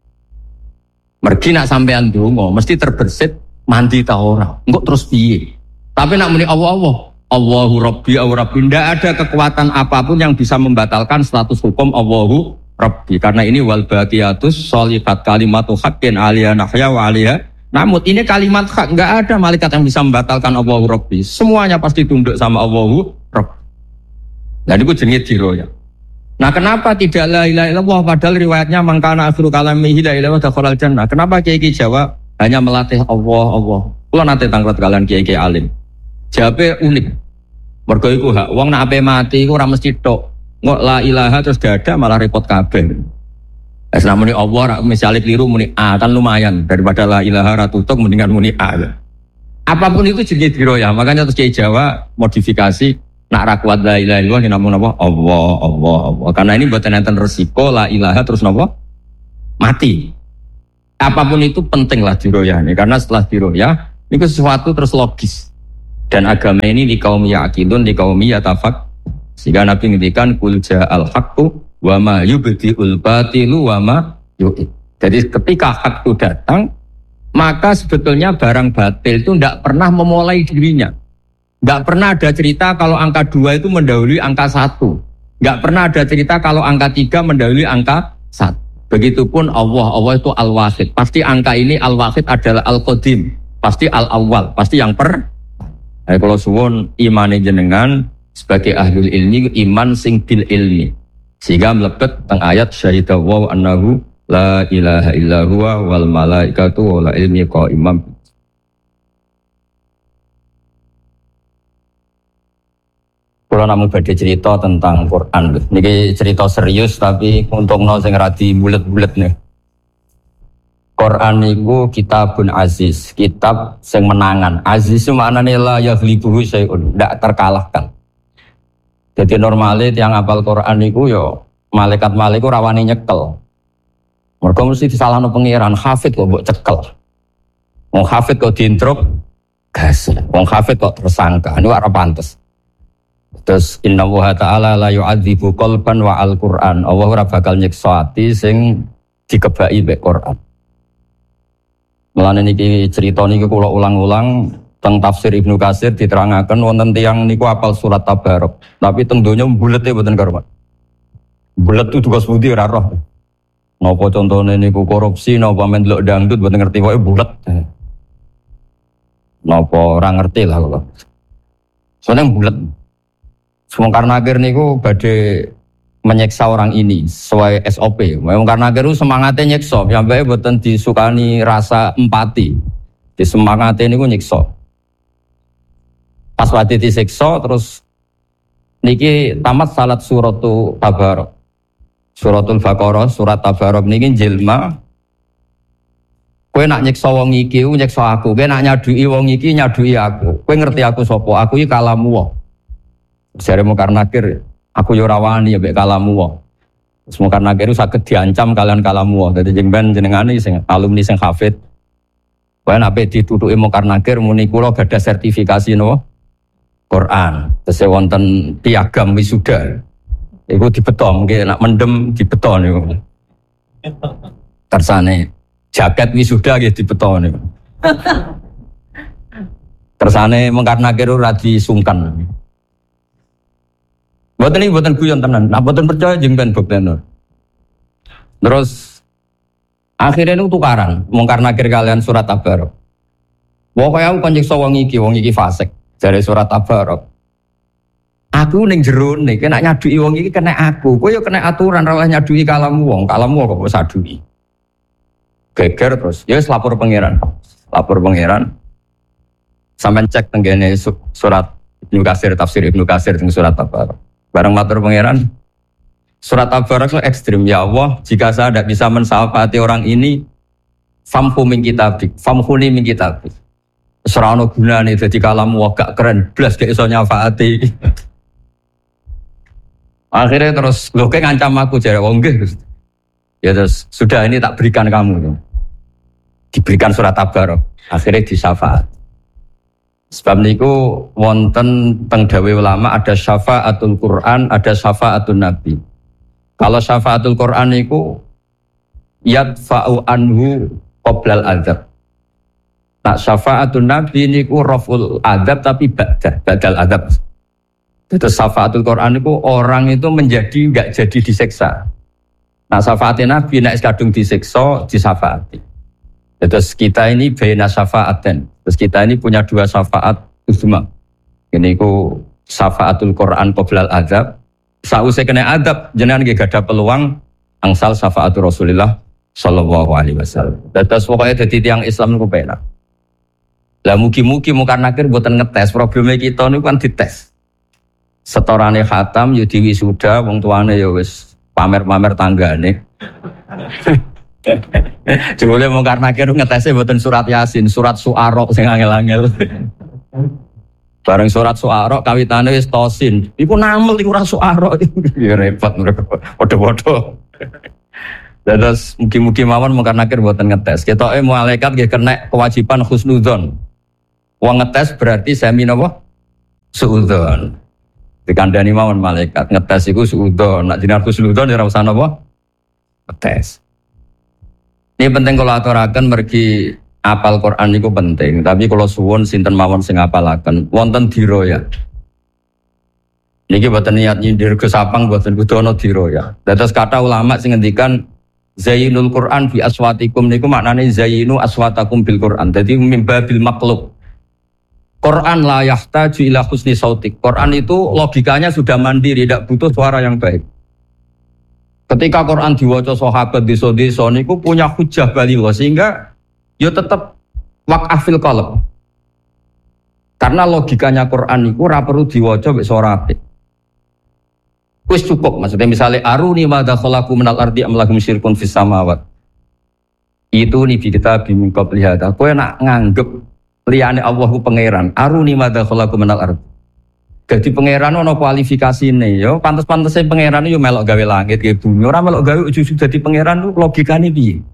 Mergi nak sampean donga mesti terbersit mandi ta ora. Engko terus piye? Tapi nak muni Allah Allah Allahu Rabbi au Rabbi, tidak ada kekuatan apapun yang bisa membatalkan status hukum Allahu Rabbi. Karena ini wal baqiyatus sholihat kalimatu haqqin aliyah nahya wa aliyah. Namun ini kalimat hak, enggak ada malaikat yang bisa membatalkan Allahu Rabbi. Semuanya pasti tunduk sama Allahu Rabbi. Dan itu jenis diroya. Nah kenapa tidak la ilaha illallah padahal riwayatnya mangkana akhiru kalamihi la ilaha dakhalal jannah. Kenapa kiai-kiai Jawa hanya melatih Allah Allah. Kula nate tanglet kalian kiai-kiai alim. Jawabnya unik. Mergo iku hak wong nek ape mati iku ora mesti tok. Ngok la ilaha terus gak ada malah repot kabeh. Wis namune Allah misale keliru muni A kan lumayan daripada la ilaha ra tutuk mendingan muni A. Apapun itu jenis diroyah. Makanya terus Kiai Jawa modifikasi nak ra kuat la ilaha illallah namung napa Allah Allah Allah. Karena ini mboten enten resiko la ilaha terus napa mati. Apapun itu pentinglah diroyah nih karena setelah diroyah itu sesuatu terus logis. Dan agama ini di kaum ya'qilun, di kaum yatafak. Sehingga Nabi ngendikan kul ja'al haqqu wa ma yubdi'ul batilu wa ma yu'id. Jadi ketika hak itu datang, maka sebetulnya barang batil itu tidak pernah memulai dirinya. Tidak pernah ada cerita kalau angka dua itu mendahului angka satu. Tidak pernah ada cerita kalau angka tiga mendahului angka satu. Begitupun Allah, Allah itu al-wahid. Pasti angka ini al-wahid adalah al-qadim. Pasti al-awwal, pasti yang per. Nah, kalau suwun imane jenengan sebagai ahlul ilmi iman sing bil ilmi sehingga mlebet teng ayat syahida wa annahu la ilaha illa huwa wal malaikatu wal ilmi qaimam. Kalau namun badhe cerita tentang Quran niki cerita serius tapi untungno sing radi bulet-bulet nih. Quran itu kitabun aziz, kitab yang menangan. Aziz itu maknanya la yaghlibuhu syai'un, tidak terkalahkan. Jadi normalnya yang hafal Quran itu ya malaikat-malaikat itu rawani nyekel. Mereka mesti disalahno pengiran, hafid kok mbok cekel. Wong hafid kok diintruk gas. Wong hafid kok tersangka, ini ora pantes. Terus inna wa ta'ala la yu'adzibu qalban wa al-Qur'an. Allah ora bakal nyiksa ati sing dikebaki mek Quran. Mulane niki cerita niki kula ulang-ulang teng tafsir Ibnu Katsir diterangaken wonten tiyang niku apal surat Tabarok, tapi teng donya bulete mboten karuan. Bulet itu tugas budi ora roh. Napa contone niku korupsi, napa men delok dangdut mboten ngerti pokoke bulet. Napa ora ngerti lah kula. Soale bulet. Semongkar Nakir niku badhe menyiksa orang ini sesuai S O P. Memang karena akhirnya semangatnya nyiksa, sampai betul disukani rasa empati. Di semangatnya ini gue nyiksa. Pas waktu disiksa terus niki tamat salat suratul Tabarok. Suratul Baqarah, surat Tabarok niki jilma. Kowe nak nyiksa wong iki, nyiksa aku. Kowe nak nyadui wong iki, nyadui aku. Kowe ngerti aku sapa? Aku iki kalamu wae. Jare Mungkar Nakir, aku yo ora wani ya mek kalamu wae. Mungkar Nakir saged diancam kalian kalamu wae. Dadi jenengan jenengane sing alumni sing hafid. Kowe nek ditutuki Mungkar Nakir muni kula gadah sertifikasi napa? Quran. Terus wonten piagam wisuda. Iku dibeton, nggih nak mendem dibeton niku. Kersane jaket wisuda nggih dibeton niku. Kersane mengkar nakir ora disungkan. Mboten iki mboten guyon tenan. Nek mboten percaya jeng ben bukten. Terus akhirnya itu tukaran, mungkar nakir kalian surat Tabarok. Pokoknya aku kan nyiksa wong iki, wong iki fasik dari surat Tabarok. Aku ning jero nih, kena nyadui wong iki kena aku. Kowe yo kena aturan ora nyadui kalamu wong, kalamu kok wis adui. Geger terus, ya wis lapor pangeran. Lapor pangeran. Sampeyan cek tenggene surat Ibnu Katsir, tafsir Ibnu Katsir teng surat Tabarok. Bareng matur pangeran, surat Tabarok itu ekstrim. Ya Allah, jika saya tidak bisa mensyafaati orang ini, famhu min kitabik, famhuni min kitabik. Serana gunane dadi kalamu gak keren, blas gak iso nyafaati. Akhirnya terus lho kek ngancam aku jare wong nggih. Ya terus sudah ini tak berikan kamu. Diberikan surat Tabarok, akhirnya disyafaat. Sebab niku wonten teng dawe ulama ada syafaatul Quran, ada syafaatul Nabi. Kalau syafaatul Quran niku yadfa'u anhu qoblal adzab. Nah syafaatul Nabi niku raful adzab tapi ba'da, badal adzab. Terus syafaatul Quran niku orang itu menjadi enggak jadi disiksa. Nah syafaatul Nabi nek kadung disiksa disafaati. Terus kita ini baina syafaaten. Terus kita ini punya dua syafaat uzma. Ini ku syafaatul Quran qoblal adzab. Sausé kena adab jenengan nggih gadah peluang angsal syafaatul Rasulullah sallallahu alaihi wasallam. Terus pokoke dadi tiyang Islam niku penak. Lah mugi-mugi mungkar nakir mboten ngetes, probleme kita niku kan dites. Setorane khatam yo diwisuda wong tuane yo wis pamer-pamer tanggane. Jebule mungkar nakir ngetese mboten surat Yasin, surat Syu'ara sing angel-angel. Bareng surat Syu'ara kawitane wis tosin. Iku namel iku ora Syu'ara. Ya repot mereka. Padha-padha. Terus mugi-mugi mawon mungkar nakir mboten ngetes. Ketoke malaikat nggih kena kewajiban husnudzon. Wong ngetes berarti sami napa? Suudzon. Dikandani mawon malaikat ngetes iku suudzon. Nek jenengan husnudzon ora usah napa? Ngetes. Ini penting kalau aturaken mergi apal Quran itu penting, tapi kalau suwun sinten mawon sing apalaken wonten diroya. Niki boten niat nyindir kesapang boten kudu ana diroya. Dados kata ulama sing ngendikan zayyinul Quran bi aswatikum niku maknane zayyinu aswatakum bil Quran. Dadi mimba bil maqlub. Quran la yahtaju ila husni sautik. Quran itu logikanya sudah mandiri, tidak butuh suara yang baik. Ketika Quran diwaca sahabat desa-desa niku punya hujah baligha sehingga ya tetap waqafil qalb. Karena logikanya Quran niku ora perlu diwaca mek suara apik. Wis cukup maksudnya misalnya aruni madza khalaqu minal ardi am lahum syirkun fis samawat. Itu nih kita bimbing kau lihat. Kowe nak nganggep liyane Allah ku pangeran. Aruni madza khalaqu minal ardi. Jadi pangeran ono kualifikasine yo, pantes-pantese pangeran yo melok gawe langit, gawe bumi. Ora melok gawe ujug dadi pangeran lu logikane piye?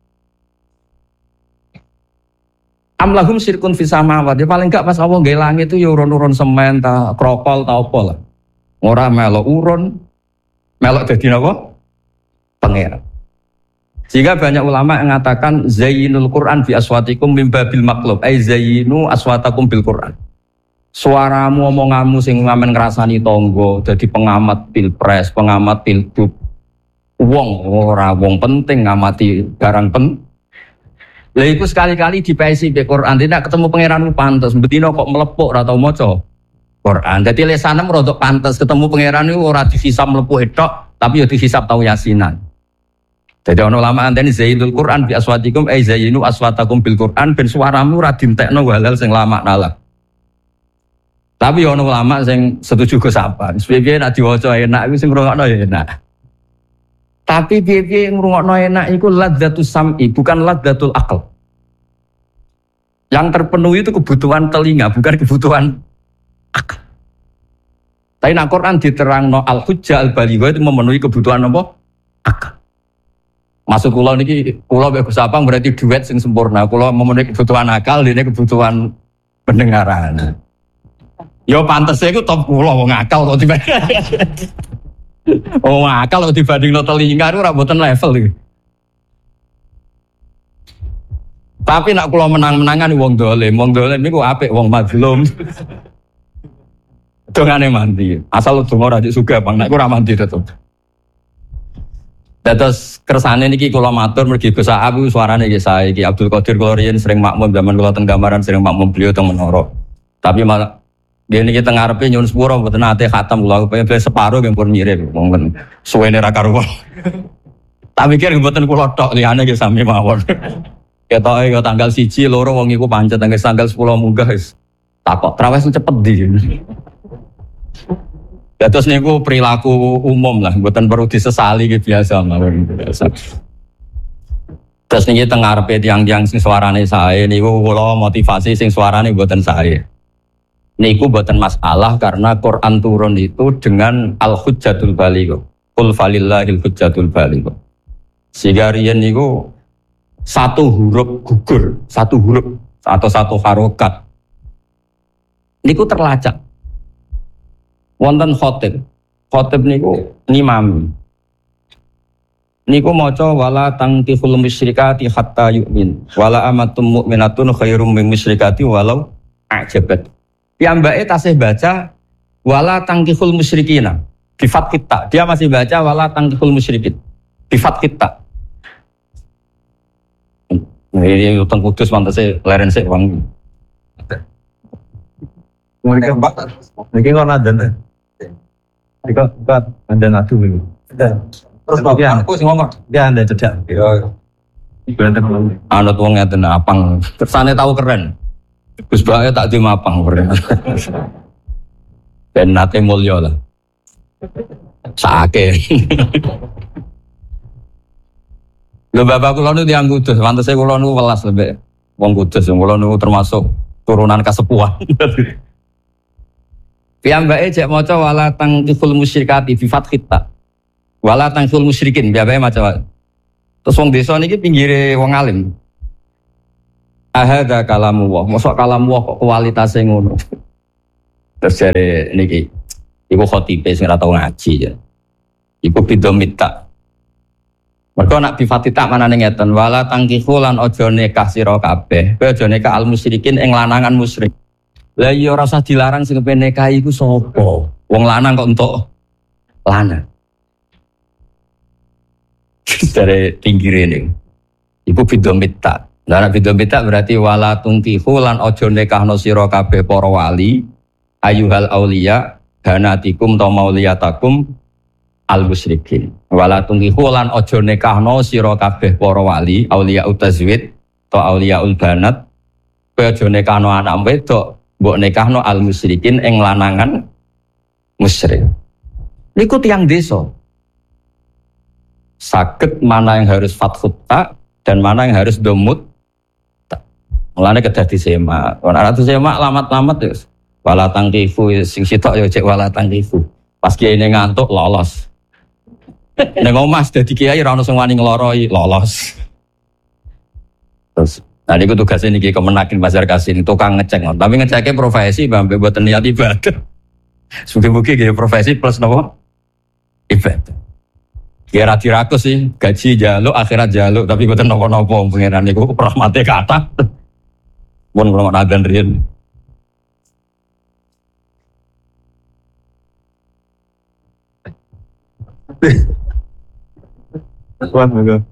Am lahum syirkun fis samawat. Ya paling enggak pas Allah gawe langit itu yo urun-urun semen ta krokol ta apa lah. Ora melok urun, melok dadi napa? Pangeran. Sehingga banyak ulama yang mengatakan zayyinul Quran bi aswatikum mim babil maqlub, ai zayyinu aswatakum bil Quran. Suaramu omonganmu sing ngamen ngrasani tangga, dadi pengamat pilpres, pengamat pilgub. Wong ora wong penting ngamati barang pen. Lha iku sekali-kali di P S I P Quran tidak ketemu pangeranmu pantes, bendina kok melepuk ora tau maca Quran. Dadi lesanem rodok pantes ketemu pangeran niku ora dihisab mlepuk tok, tapi yo dihisab tau yasinan. Jadi ana ulama antene zayyinul Quran bi aswatikum ai zayyinu aswatakum bil Quran ben suaramu ora dintekno halal sing lama nala. Tapi ono ulama sing setuju Gus Sapan. Piye-piye nek diwaca enak iku sing ngrungokno ya enak. Tapi piye-piye ngrungokno enak iku ladzatus sam'i, bukan ladzatul aql. Yang terpenuhi itu kebutuhan telinga, bukan kebutuhan akal. Tapi nek Quran diterangno al-hujjah al-balighah itu memenuhi kebutuhan apa? Akal. Masuk kula niki kula mek Gus Sapan berarti duet sing sempurna. Kula memenuhi kebutuhan akal, dene kebutuhan pendengaran. Yo pantes iku top kula wong akal kok dibanding. Wong akal kok dibandingno telinga iku ora mboten level iki. Tapi nak kula menang-menangan wong dolim, wong dolim niku apik wong mazlum. Dongane mandi. Asal donga ora sugih Bang, nek ora mandi tetep. Dados kersane niki kula matur mergi Gus Abu suarane nggih sae iki Abdul Qadir kula riyen sering makmum zaman kula teng gambaran sering makmum beliau teng menara. Tapi malah dene iki teng ngarepe nyuwun sepuro mboten nate khatam kula pengen separo nggih pun mirip mongken suwene ra karuan. Tak mikir mboten kula tok liyane nggih sami mawon. Ketoke yo tanggal siji loro wong iku pancet tanggal sepuluh munggah wis takok trawes cepet ndi. Terus niku perilaku umum lah, mboten perlu disesali gitu biasa mawon biasa. Terus niki teng ngarepe tiyang-tiyang sing suarane sae niku kula motivasi sing suarane mboten sae. Niku mboten masalah karena Quran turun itu dengan al-hujjatul baligh. Qul falillahil hujjatul baligh. Sehingga riyen niku satu huruf gugur, satu huruf atau satu harokat niku terlacak. Wonten khotib, khotib niku ngimami. Niku maca wala tangkihul musyrikati hatta yu'min, wala amatum mu'minatun khairum min musyrikati walau a'jabat. Piyambake tasih baca wala tangkihul musyrikina bi fathit ta. Dia masih baca wala tangkihul musyrikin bi fathit ta. Ini utang kudus mantese leren sik Bang. Mereka mbak, mereka nggak ada nih. Mereka nggak ada nadu ini. Terus bapak aku sih ngomong, dia ada cedak. Anut wong ngeten apang, kersane tahu keren. Gus Bae tak di mapang keren. Ben nate mulya lah. Sake. Lho bapak kula niku tiyang kudus, pantese kula niku welas lebih wong kudus, kula niku termasuk turunan kasepuhan. Piyambake cek maca wala tangkiful musyrikati bi fathit ta. Wala tangkiful musyrikin piyambake maca. Terus wong desa niki pinggire wong alim. Ahada kalamu wa, mosok kalamu wa kok kualitasé ngono. Terus jare niki iku khotibe sing ora tau ngaji ya. Iku bidomita. Mergo nak bi fathit ta manane ngeten wala tangkiful lan aja nikah sira kabeh. Kowe aja nikah al musyrikin ing lanangan musyrik. Lah iya ora usah dilarang sing kepen nikah iku sapa? Wong lanang kok entuk lanang. Dari pinggire ning. Iku bidomita. Lah nek bidomita berarti wala tungkihu lan aja nikahno sira kabeh para wali ayuhal auliya banatikum ta mauliyatakum al musyrikin. Wala tungkihu lan aja nikahno sira kabeh para wali auliya utazwid ta auliya ul banat. Kowe aja nikahno anak wedok mbok nikahno al musyrikin ing lanangan musyrik. Niku tiyang desa. Saged mana yang harus fathut ta dan mana yang harus domut ta. Mulane kedah disemak. Ora disemak lamat-lamat ya. Wala tangkifu sing sitok ya cek wala tangkifu. Pas kiai ngantuk lolos. Nek omas dadi kiai ora ono sing wani ngloroi lolos. Terus nah ini tugasnya ini kemenakin Pasar Kasin tukang ngecek, tapi ngeceknya profesi sampai buat niat ibadah. Mungkin-mungkin gitu profesi plus nopo ibadah. Kira dirakus sih gaji jaluk akhirat jaluk, tapi buat nopo-nopo pengiran itu rahmatnya kata. Pun kalau ada rian. Tuan bagus.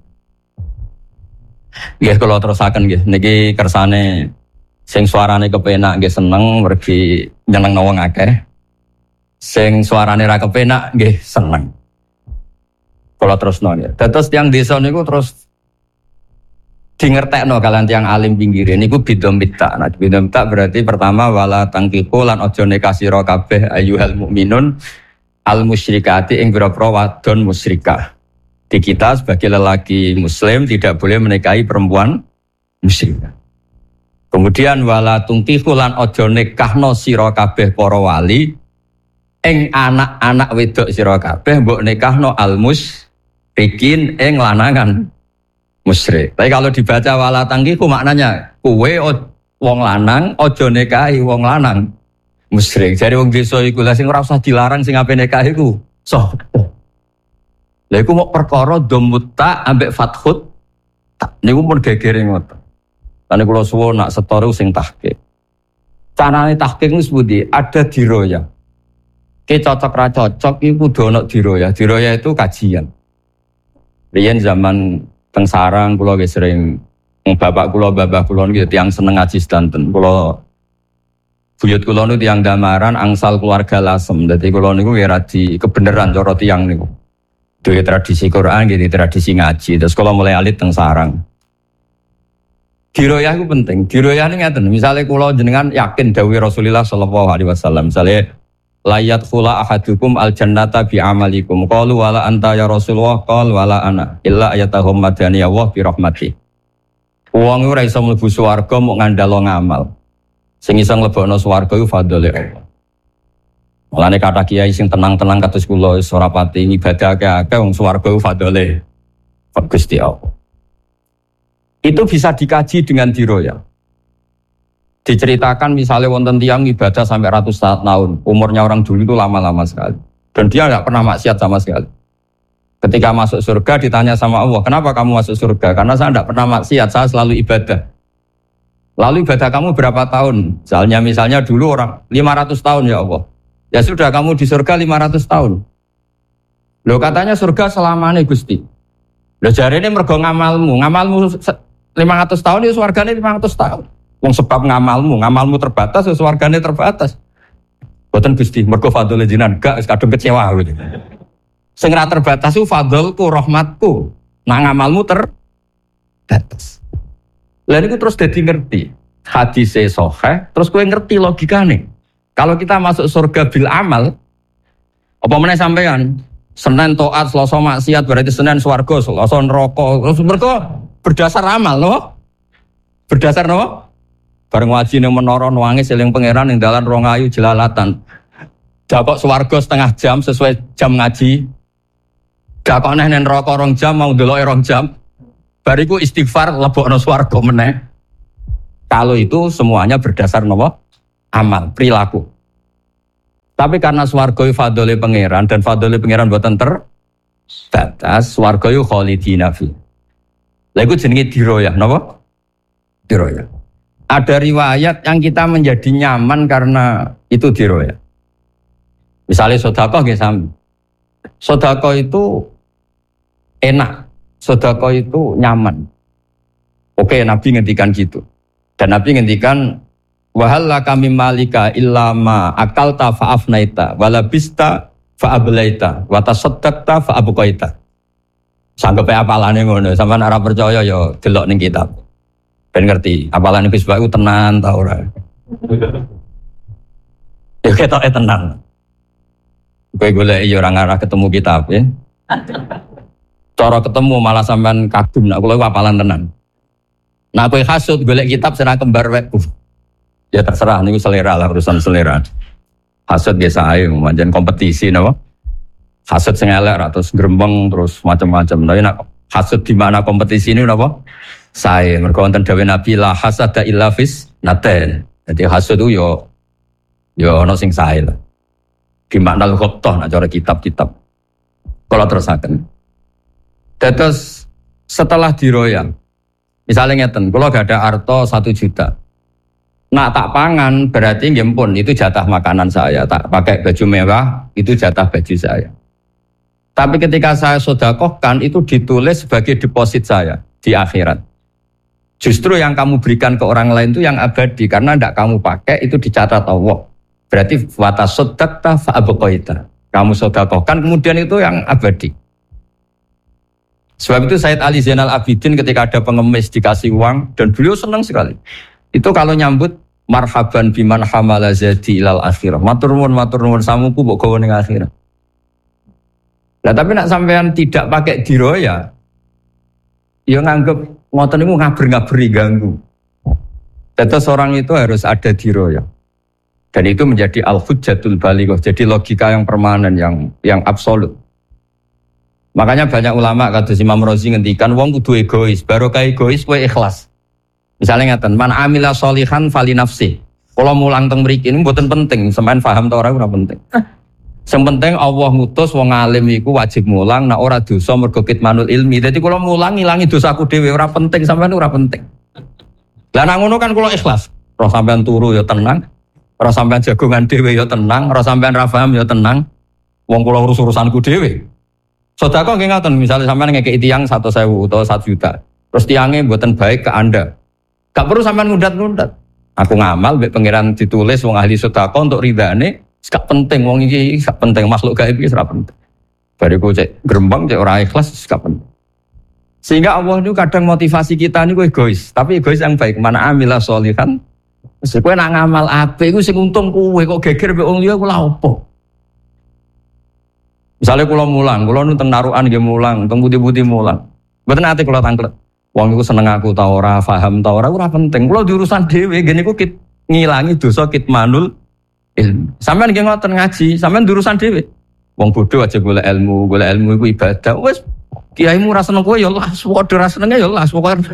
Nggih kalau terusaken nggih niki kersane sing suarane kepenak nggih seneng mergi nyenengno wong akeh. Sing suarane ra kepenak nggih seneng. Kalau terusno nggih. Dados tiyang desa niku terus dingertekno kalian tiyang alim pinggire niku bidomita. Nah bidomita berarti pertama wala tangkiku lan aja nikah sira kabeh ayyuhal mukminun al musyrikati ing pira-pira wadon musyrikah. Di kita sebagai lelaki muslim tidak boleh menikahi perempuan musyrik. Kemudian wala tungkihu lan aja nikahno sira kabeh para wali ing anak-anak wedok sira kabeh mbok nikahno al musyrikin ing lanangan musyrik. Tapi kalau dibaca wala tangkihu maknanya kowe wong lanang aja nikahi wong lanang musyrik. Jare wong desa iku lha sing ora usah dilarang sing ape nikah iku sapa? Lha iku mok perkara dhammut ta ambek fathut ta. Niku pun gegere ngoten. Lan kula suwun nak setara sing tahqiq. Carane tahqiq wis pundi? Ada diroya. Ki cocok ra cocok iku kudu ana diroya. Diroya itu kajian. Riyen zaman teng sarang kula ge sering bapak kula babah kula niku tiyang seneng ngaji sedanten. Kula buyut kula niku tiyang Damaran angsal keluarga Lasem. Dadi kula niku ya radi kebenaran cara tiyang niku. Duwe tradisi Quran, gitu tradisi ngaji. Terus kula mulai alit teng sarang. Diroyah itu penting. Diroyah ini ngeten. Misalnya kula jenengan yakin dawuh Rasulullah sallallahu alaihi wasallam. Misalnya layat khula ahadukum al jannata bi amalikum. Qalu wala anta ya Rasulullah, qal wala ana illa ayatahum madani Allah bi rahmati. Wong ora iso mlebu swarga mok ngandalo ngamal. Sing iso mlebokno swarga iku fadhole Allah. Mulane kata kiai sing tenang-tenang kados kula ora pati ibadah akeh wong swarga iku fadhole Gusti Allah. Itu bisa dikaji dengan diroya. Diceritakan misalnya wonten tiyang ibadah sampai ratusan tahun. Umurnya orang dulu itu lama-lama sekali. Dan dia tidak pernah maksiat sama sekali. Ketika masuk surga ditanya sama Allah, kenapa kamu masuk surga? Karena saya tidak pernah maksiat, saya selalu ibadah. Lalu ibadah kamu berapa tahun? Misalnya misalnya dulu orang lima ratus tahun ya Allah. Ya sudah kamu di surga lima ratus tahun. Loh katanya surga selamanya Gusti. Loh jare ini mergo ngamalmu, ngamalmu lima ratus tahun ya swargane lima ratus tahun. Wong sebab ngamalmu, ngamalmu terbatas ya swargane terbatas. Boten Gusti, mergo fadhole jenengan gak wis kadung kecewa gitu. Sing ra terbatas ku fadholku, rahmatku. Nah ngamalmu terbatas. Lah niku terus dadi ngerti. Hadise sahih, terus kowe ngerti logikane. Kalau kita masuk surga bil amal, apa meneh sampean? Senin taat, Selasa maksiat, berarti Senin swarga, Selasa neraka. Terus mergo berdasar amal, no? Berdasar no? Bareng ngaji ning menara nangis eling pangeran ning dalan Rongayu jelalatan. Dakok swarga setengah jam sesuai jam ngaji. Dakok neh ning neraka rong jam mau ndeloke rong jam. Bariku istighfar lebokno swarga meneh. Kalau itu semuanya berdasar napa? Amal, perilaku. Tapi karena swarga iku fadhole pangeran dan fadhole pangeran mboten terbatas, swarga iku khalidina fi. Lha iku jenenge diroyah, napa? Diroyah. Ada riwayat yang kita menjadi nyaman karena itu diroyah. Misalnya sedekah nggih sami. Sedekah itu enak, sedekah itu nyaman. Oke, Nabi ngendikan gitu. Dan Nabi ngendikan wa hal laka mim malika illa ma akalta fa afnaita wa labista fa ablaita wa tasaddaqta fa abqaita. Sanggepe apalane ngono, sampean ora percaya ya delok ning kitab. Ben ngerti, apalane wis bae tenan ta ora. Ya ketoke tenan. Kowe golek ya ora ngarah ketemu kitab ya. Cara ketemu malah sampean kagum nek kula apalan tenan. Nah kowe hasud golek kitab serah kembar wae. Ya terserah niku selera lah, urusan selera. Hasud biasa ae manjen kompetisi napa. Hasud sing elek ra terus grembeng terus macam-macam. Tapi nek hasud di mana kompetisi ini napa? Sae. Mergo wonten dawuh Nabi la hasada illa fis naten. Jadi hasud itu yo yo ana sing sae lah. Di makna ghobtoh nek cara kitab-kitab. Kalau terusaken. Terus setelah diroyang, misalnya ngeten, kalau gak ada arto satu juta, nak tak pangan berarti nggih pun itu jatah makanan saya, tak pakai baju mewah itu jatah baju saya. Tapi ketika saya sedekahkan itu ditulis sebagai deposit saya di akhirat. Justru yang kamu berikan ke orang lain itu yang abadi karena tidak kamu pakai itu dicatat Allah. Berarti wata sedekah fa abqaita. Kamu sedekahkan kemudian itu yang abadi. Sebab itu Said Ali Zainal Abidin ketika ada pengemis dikasih uang dan beliau senang sekali. Itu kalau nyambut marhaban biman hamala zadi ilal akhirah. Matur nuwun matur nuwun samuku mbok gawa ning akhirah. Lah tapi nak sampean tidak pakai diroya, ya nganggep ngoten niku ngaber-ngaberi ganggu. Terus orang itu harus ada diroya. Dan itu menjadi al-hujjatul balighah, jadi logika yang permanen yang yang absolut. Makanya banyak ulama kata Imam Razi ngendikan wong kudu egois, barokah egois kowe ikhlas. Misalnya ngaten, man amila sholihan fali nafsi, Kalau mulang teng mriki ini mboten penting, sampean paham ta ora ora penting. Sing penting Allah ngutus wong alim iku wajib mulang, nek ora dosa mergo kitmanul ilmi. Dadi kula mulang ngilangi dosaku dhewe ora penting, sampean ora penting. Lah nang ngono kan kula ikhlas. Roh sampean turu ya tenang, roh sampean jagongan dhewe ya tenang, roh sampean ra paham ya tenang. Wong kula urus-urusanku dhewe. Sedekah nggih ngoten, misale sampean ngekeki tiyang satu sewu utawa satu juta. Terus tiyangnya mboten baik ke Anda. Gak perlu sampean ngundat-ngundat. Aku ngamal mbek pangeran ditulis wong ahli sedekah untuk ridane, gak penting wong iki gak penting makhluk gaib iki ora penting. Bariku cek grembang cek ora ikhlas gak penting. Sehingga Allah itu kadang motivasi kita niku egois, tapi egois yang baik. Mana amila sholihan. Wis kowe nak ngamal apik iku sing untung kowe kok geger mbek wong liya ku lha opo? Misale kula mulang, kula nu teng narukan nggih mulang, teng putih-putih mulang. Mboten ate kula tanglet. Wong iku seneng aku ta ora, paham ta ora, ora penting. Kula diurusan dhewe, ngene iku kit ngilangi dosa kitmanul ilmu. Sampeyan nggih ngoten ngaji, sampeyan diurusan dhewe. Wong bodho aja golek ilmu, golek ilmu iku ibadah. Wis kiaimu ora seneng kowe ya las, padha ora senenge ya las, pokoke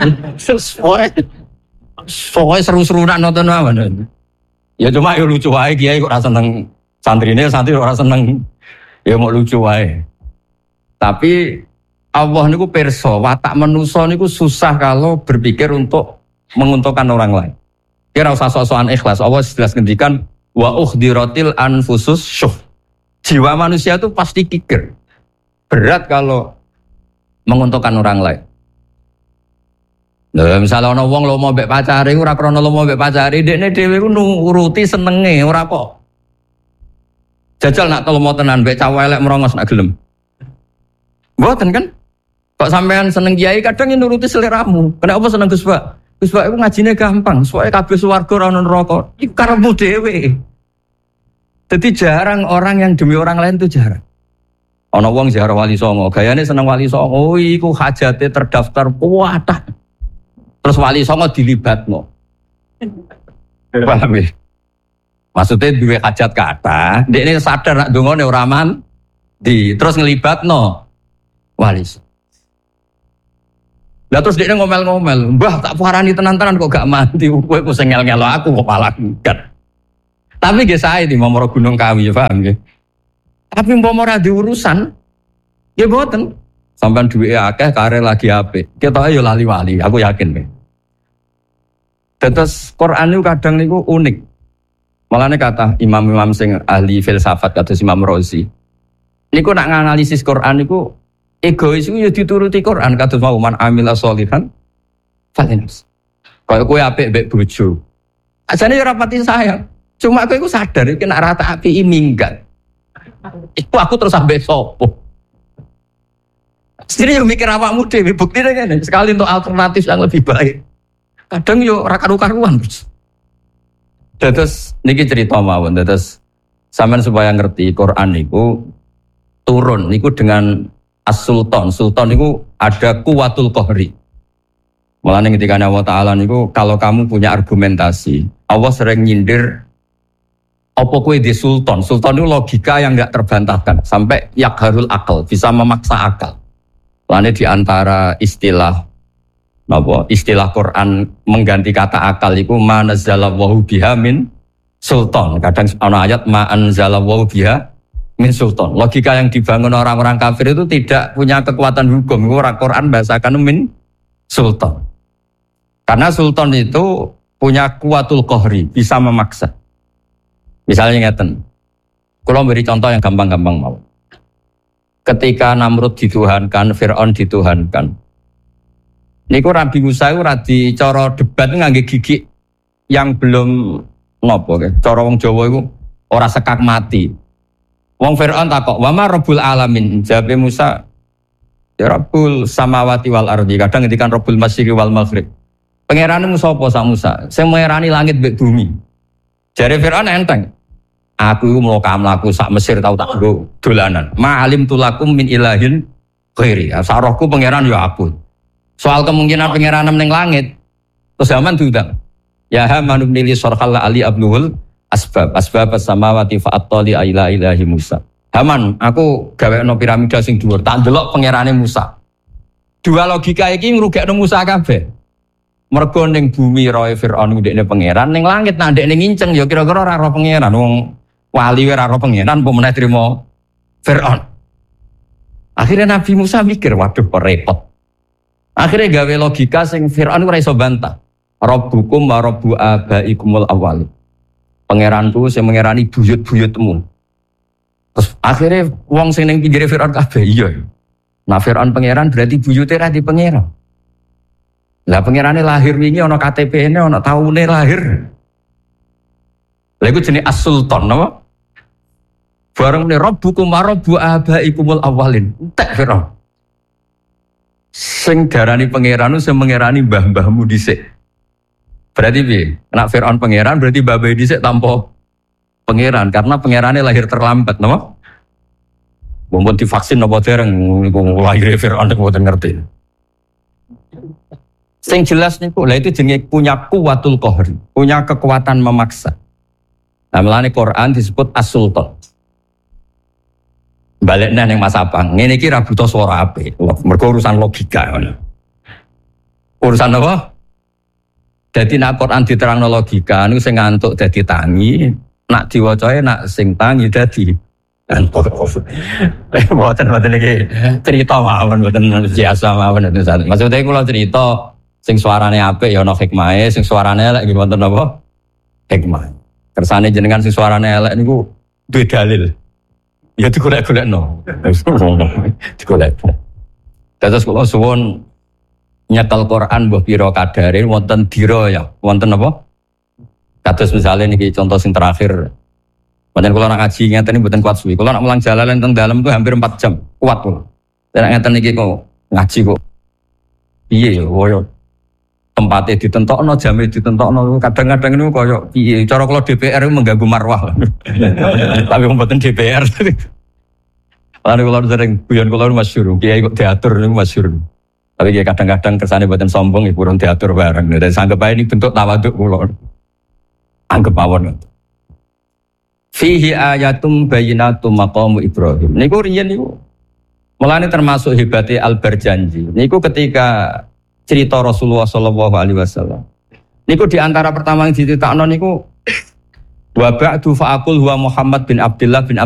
pokoke seru-serunan nonton mawon. Ya cuma yo lucu wae kiai kok ora seneng santrine, santri ora seneng. Ya mau lucu wae. Tapi Allah niku pirsa, watak manusa niku susah kalau berpikir untuk menguntungkan orang lain. Kira usah sok-sokan ikhlas. Allah jelas ngendikan wa ukhdiratil anfusus syuh. Jiwa manusia itu pasti kikir. Berat kalau menguntungkan orang lain. Nah, misalnya ana wong lomo mbek pacare ora krana lomo mbek pacare, dekne dhewe ku nuruti senenge ora kok. Jajal nak lomo tenan mbek cah elek merongos nak gelem. Mboten kan? Kok sampean seneng kiai kadang nuruti seleramu. Kenapa seneng Gus Bak? Gus Bak iku ngajine gampang, soalnya kabeh swarga ora ono neraka. Iku karepmu dhewe. Jadi jarang orang yang demi orang lain itu jarang. Ana wong ziarah Wali Songo, gayane seneng Wali Songo, oh iku hajate terdaftar kuwatah. Terus Wali Songo dilibatno. Paham ya? Maksudnya duwe hajat kata, dekne sadar nak dongane ora aman di terus ngelibatno Wali Songo. Lah terus dia ngomel-ngomel, mbah tak parani tenan-tenan kok gak mati, kowe ku sing ngel-ngelo aku kok malah enggak. Tapi nggih sae di Momoro Gunung Kawi, paham nggih. Tapi umpama ora diurusan, nggih mboten. Sampeyan duwe akeh kare lagi apik. Ketoke ya lali wali, aku yakin nggih. Terus Quran itu kadang niku unik. Malane kata imam-imam sing ahli filsafat kados Imam Razi. Niku nak nganalisis Quran niku egois itu ya dituruti Quran kados mau man amila sholihan falinas. Kaya kowe apik mbek bojo. Ajane ya ora pati sayang. Cuma kowe iku sadar iki nek rata apiki minggat. Iku aku terus ambek sapa? Sini yo mikir awakmu dhewe buktine ngene, sekali untuk alternatif yang lebih baik. Kadang yo ora karu-karuan. Terus niki cerita mawon, terus sampean supaya ngerti Quran niku turun niku dengan As-Sultan, Sultan itu ada kuwatul qahri. Mulane ketika Allah Ta'ala niku kalau kamu punya argumentasi, Allah sering nyindir apa kowe di sultan. Sultan itu logika yang enggak terbantahkan sampai yakharul akal, bisa memaksa akal. Mulane di antara istilah apa? Istilah Quran mengganti kata akal iku ma nazzalallahu biha min sultan. Kadang ana ayat ma anzalallahu biha min sultan. Logika yang dibangun orang-orang kafir itu tidak punya kekuatan hukum. Orang Quran bahasakan min sultan. Karena sultan itu punya kuwatul qahri, bisa memaksa. Misalnya ngeten. Kalau beri contoh yang gampang-gampang mau. Ketika Namrud dituhankan, Fir'aun dituhankan. Niku Nabi Musa itu radi cara debat ngangge gigi yang belum nopo. Cara wong Jawa itu ora sekak mati. Wong Fir'aun takok, "Wa ma Rabbul alamin?" Jawab Musa, "Ya Rabbul samawati wal ardi." Kadang ngendikan Rabbul masyriqi wal maghrib. Pangeranmu sapa sak Musa? Sing mengerani langit mbek bumi. Jare Fir'aun enteng. Aku iku mloka mlaku sak Mesir tau tak nggo dolanan. Ma alim tulakum min ilahin ghairi. Sarahku pangeran ya aku. Soal kemungkinan pangeran ning langit, terus zaman diundang. Ya Haman bin Sarhal ali abluhul asbab asbab samawati fa'attali ila ilahi Musa. Haman, aku gawekno piramida sing dhuwur, tak ndelok pangerane Musa. Dua logika iki ngrugekno Musa kabeh. Mergo ning bumi roe Firaun ndekne pangeran, ning langit nak ndekne nginceng ya kira-kira ora roh pangeran. Wong wali ora roh pangeran apa meneh trimo Firaun. Akhirnya Nabi Musa mikir, waduh kok repot. Akhirnya gawe logika sing Firaun ora iso bantah. Rabbukum wa rabbu abaikumul awwal. Pangeranku sing mengerani buyut-buyutmu. Terus akhirnya wong sing ning pinggire Firaun kabeh iya. Nah Firaun pangeran berarti buyute ra di pangeran. Lah pangerane lahir wingi ana K T P-ne ana taune lahir. Lha iku jenenge as-sultan napa? Bareng ne rabbukum wa rabbu abaikumul awwalin. Entek Firaun. Sing darani pangeran sing mengerani mbah-mbahmu dhisik. Berarti piye? Nek Firaun pangeran berarti mbah-mbah dhisik tanpa pangeran karena pangerane lahir terlambat napa? Mumpun divaksin apa dereng niku lahir Firaun mboten ngerti. Sing jelas niku lha itu jenenge punya kuwatul qahri, punya kekuatan memaksa. Nah, melane Quran disebut as-sultan. Balik nang Mas Abang, ngene iki ra butuh swara apik. Mergo urusan logika ngono. Urusan apa? Dadi nek Quran diterangno logika niku sing ngantuk dadi tangi, nak diwacae nak sing tangi dadi ngantuk. Mboten mboten iki cerita mawon mboten biasa mawon. Maksudnya kula cerita sing suarane apik ya ana hikmahe, sing suarane elek nggih wonten apa? Hikmah. Kersane jenengan sing suarane elek niku duwe dalil. Ya digolek-golekno. Digolek. Terus kula suwun nyekel Quran mbah pira kadare wonten dira ya. Wonten apa? Kados misale niki contoh sing terakhir. Pancen kula nak ngaji ngeten iki mboten kuat suwi. Kula nak mulang jalalan teng dalem itu hampir empat jam. Kuat kula. Nek ngeten iki kok ngaji kok piye ya koyo tempatnya ditentokno, jamnya ditentokno. Kadang-kadang ini koyo piye cara kalau D P R itu mengganggu marwah. Tapi mboten D P R. Lalu kalau sering guyon kula masyhur, kiai kok diatur niku masyhur. Tapi kiai kadang-kadang kersane mboten sombong iku urung diatur bareng. Dan sanggep ae ini bentuk tawaduk kula. Anggap mawon. Fihi ayatum bayyinatum maqamu Ibrahim. Niku riyen niku. Mulane termasuk hebatnya Al-Barjanji. Niku ketika cerita Rasulullah sallallahu alaihi wasallam. Niku di antara pertama yang diceritakno niku wa ba'du fa'aqul huwa Muhammad bin Abdullah bin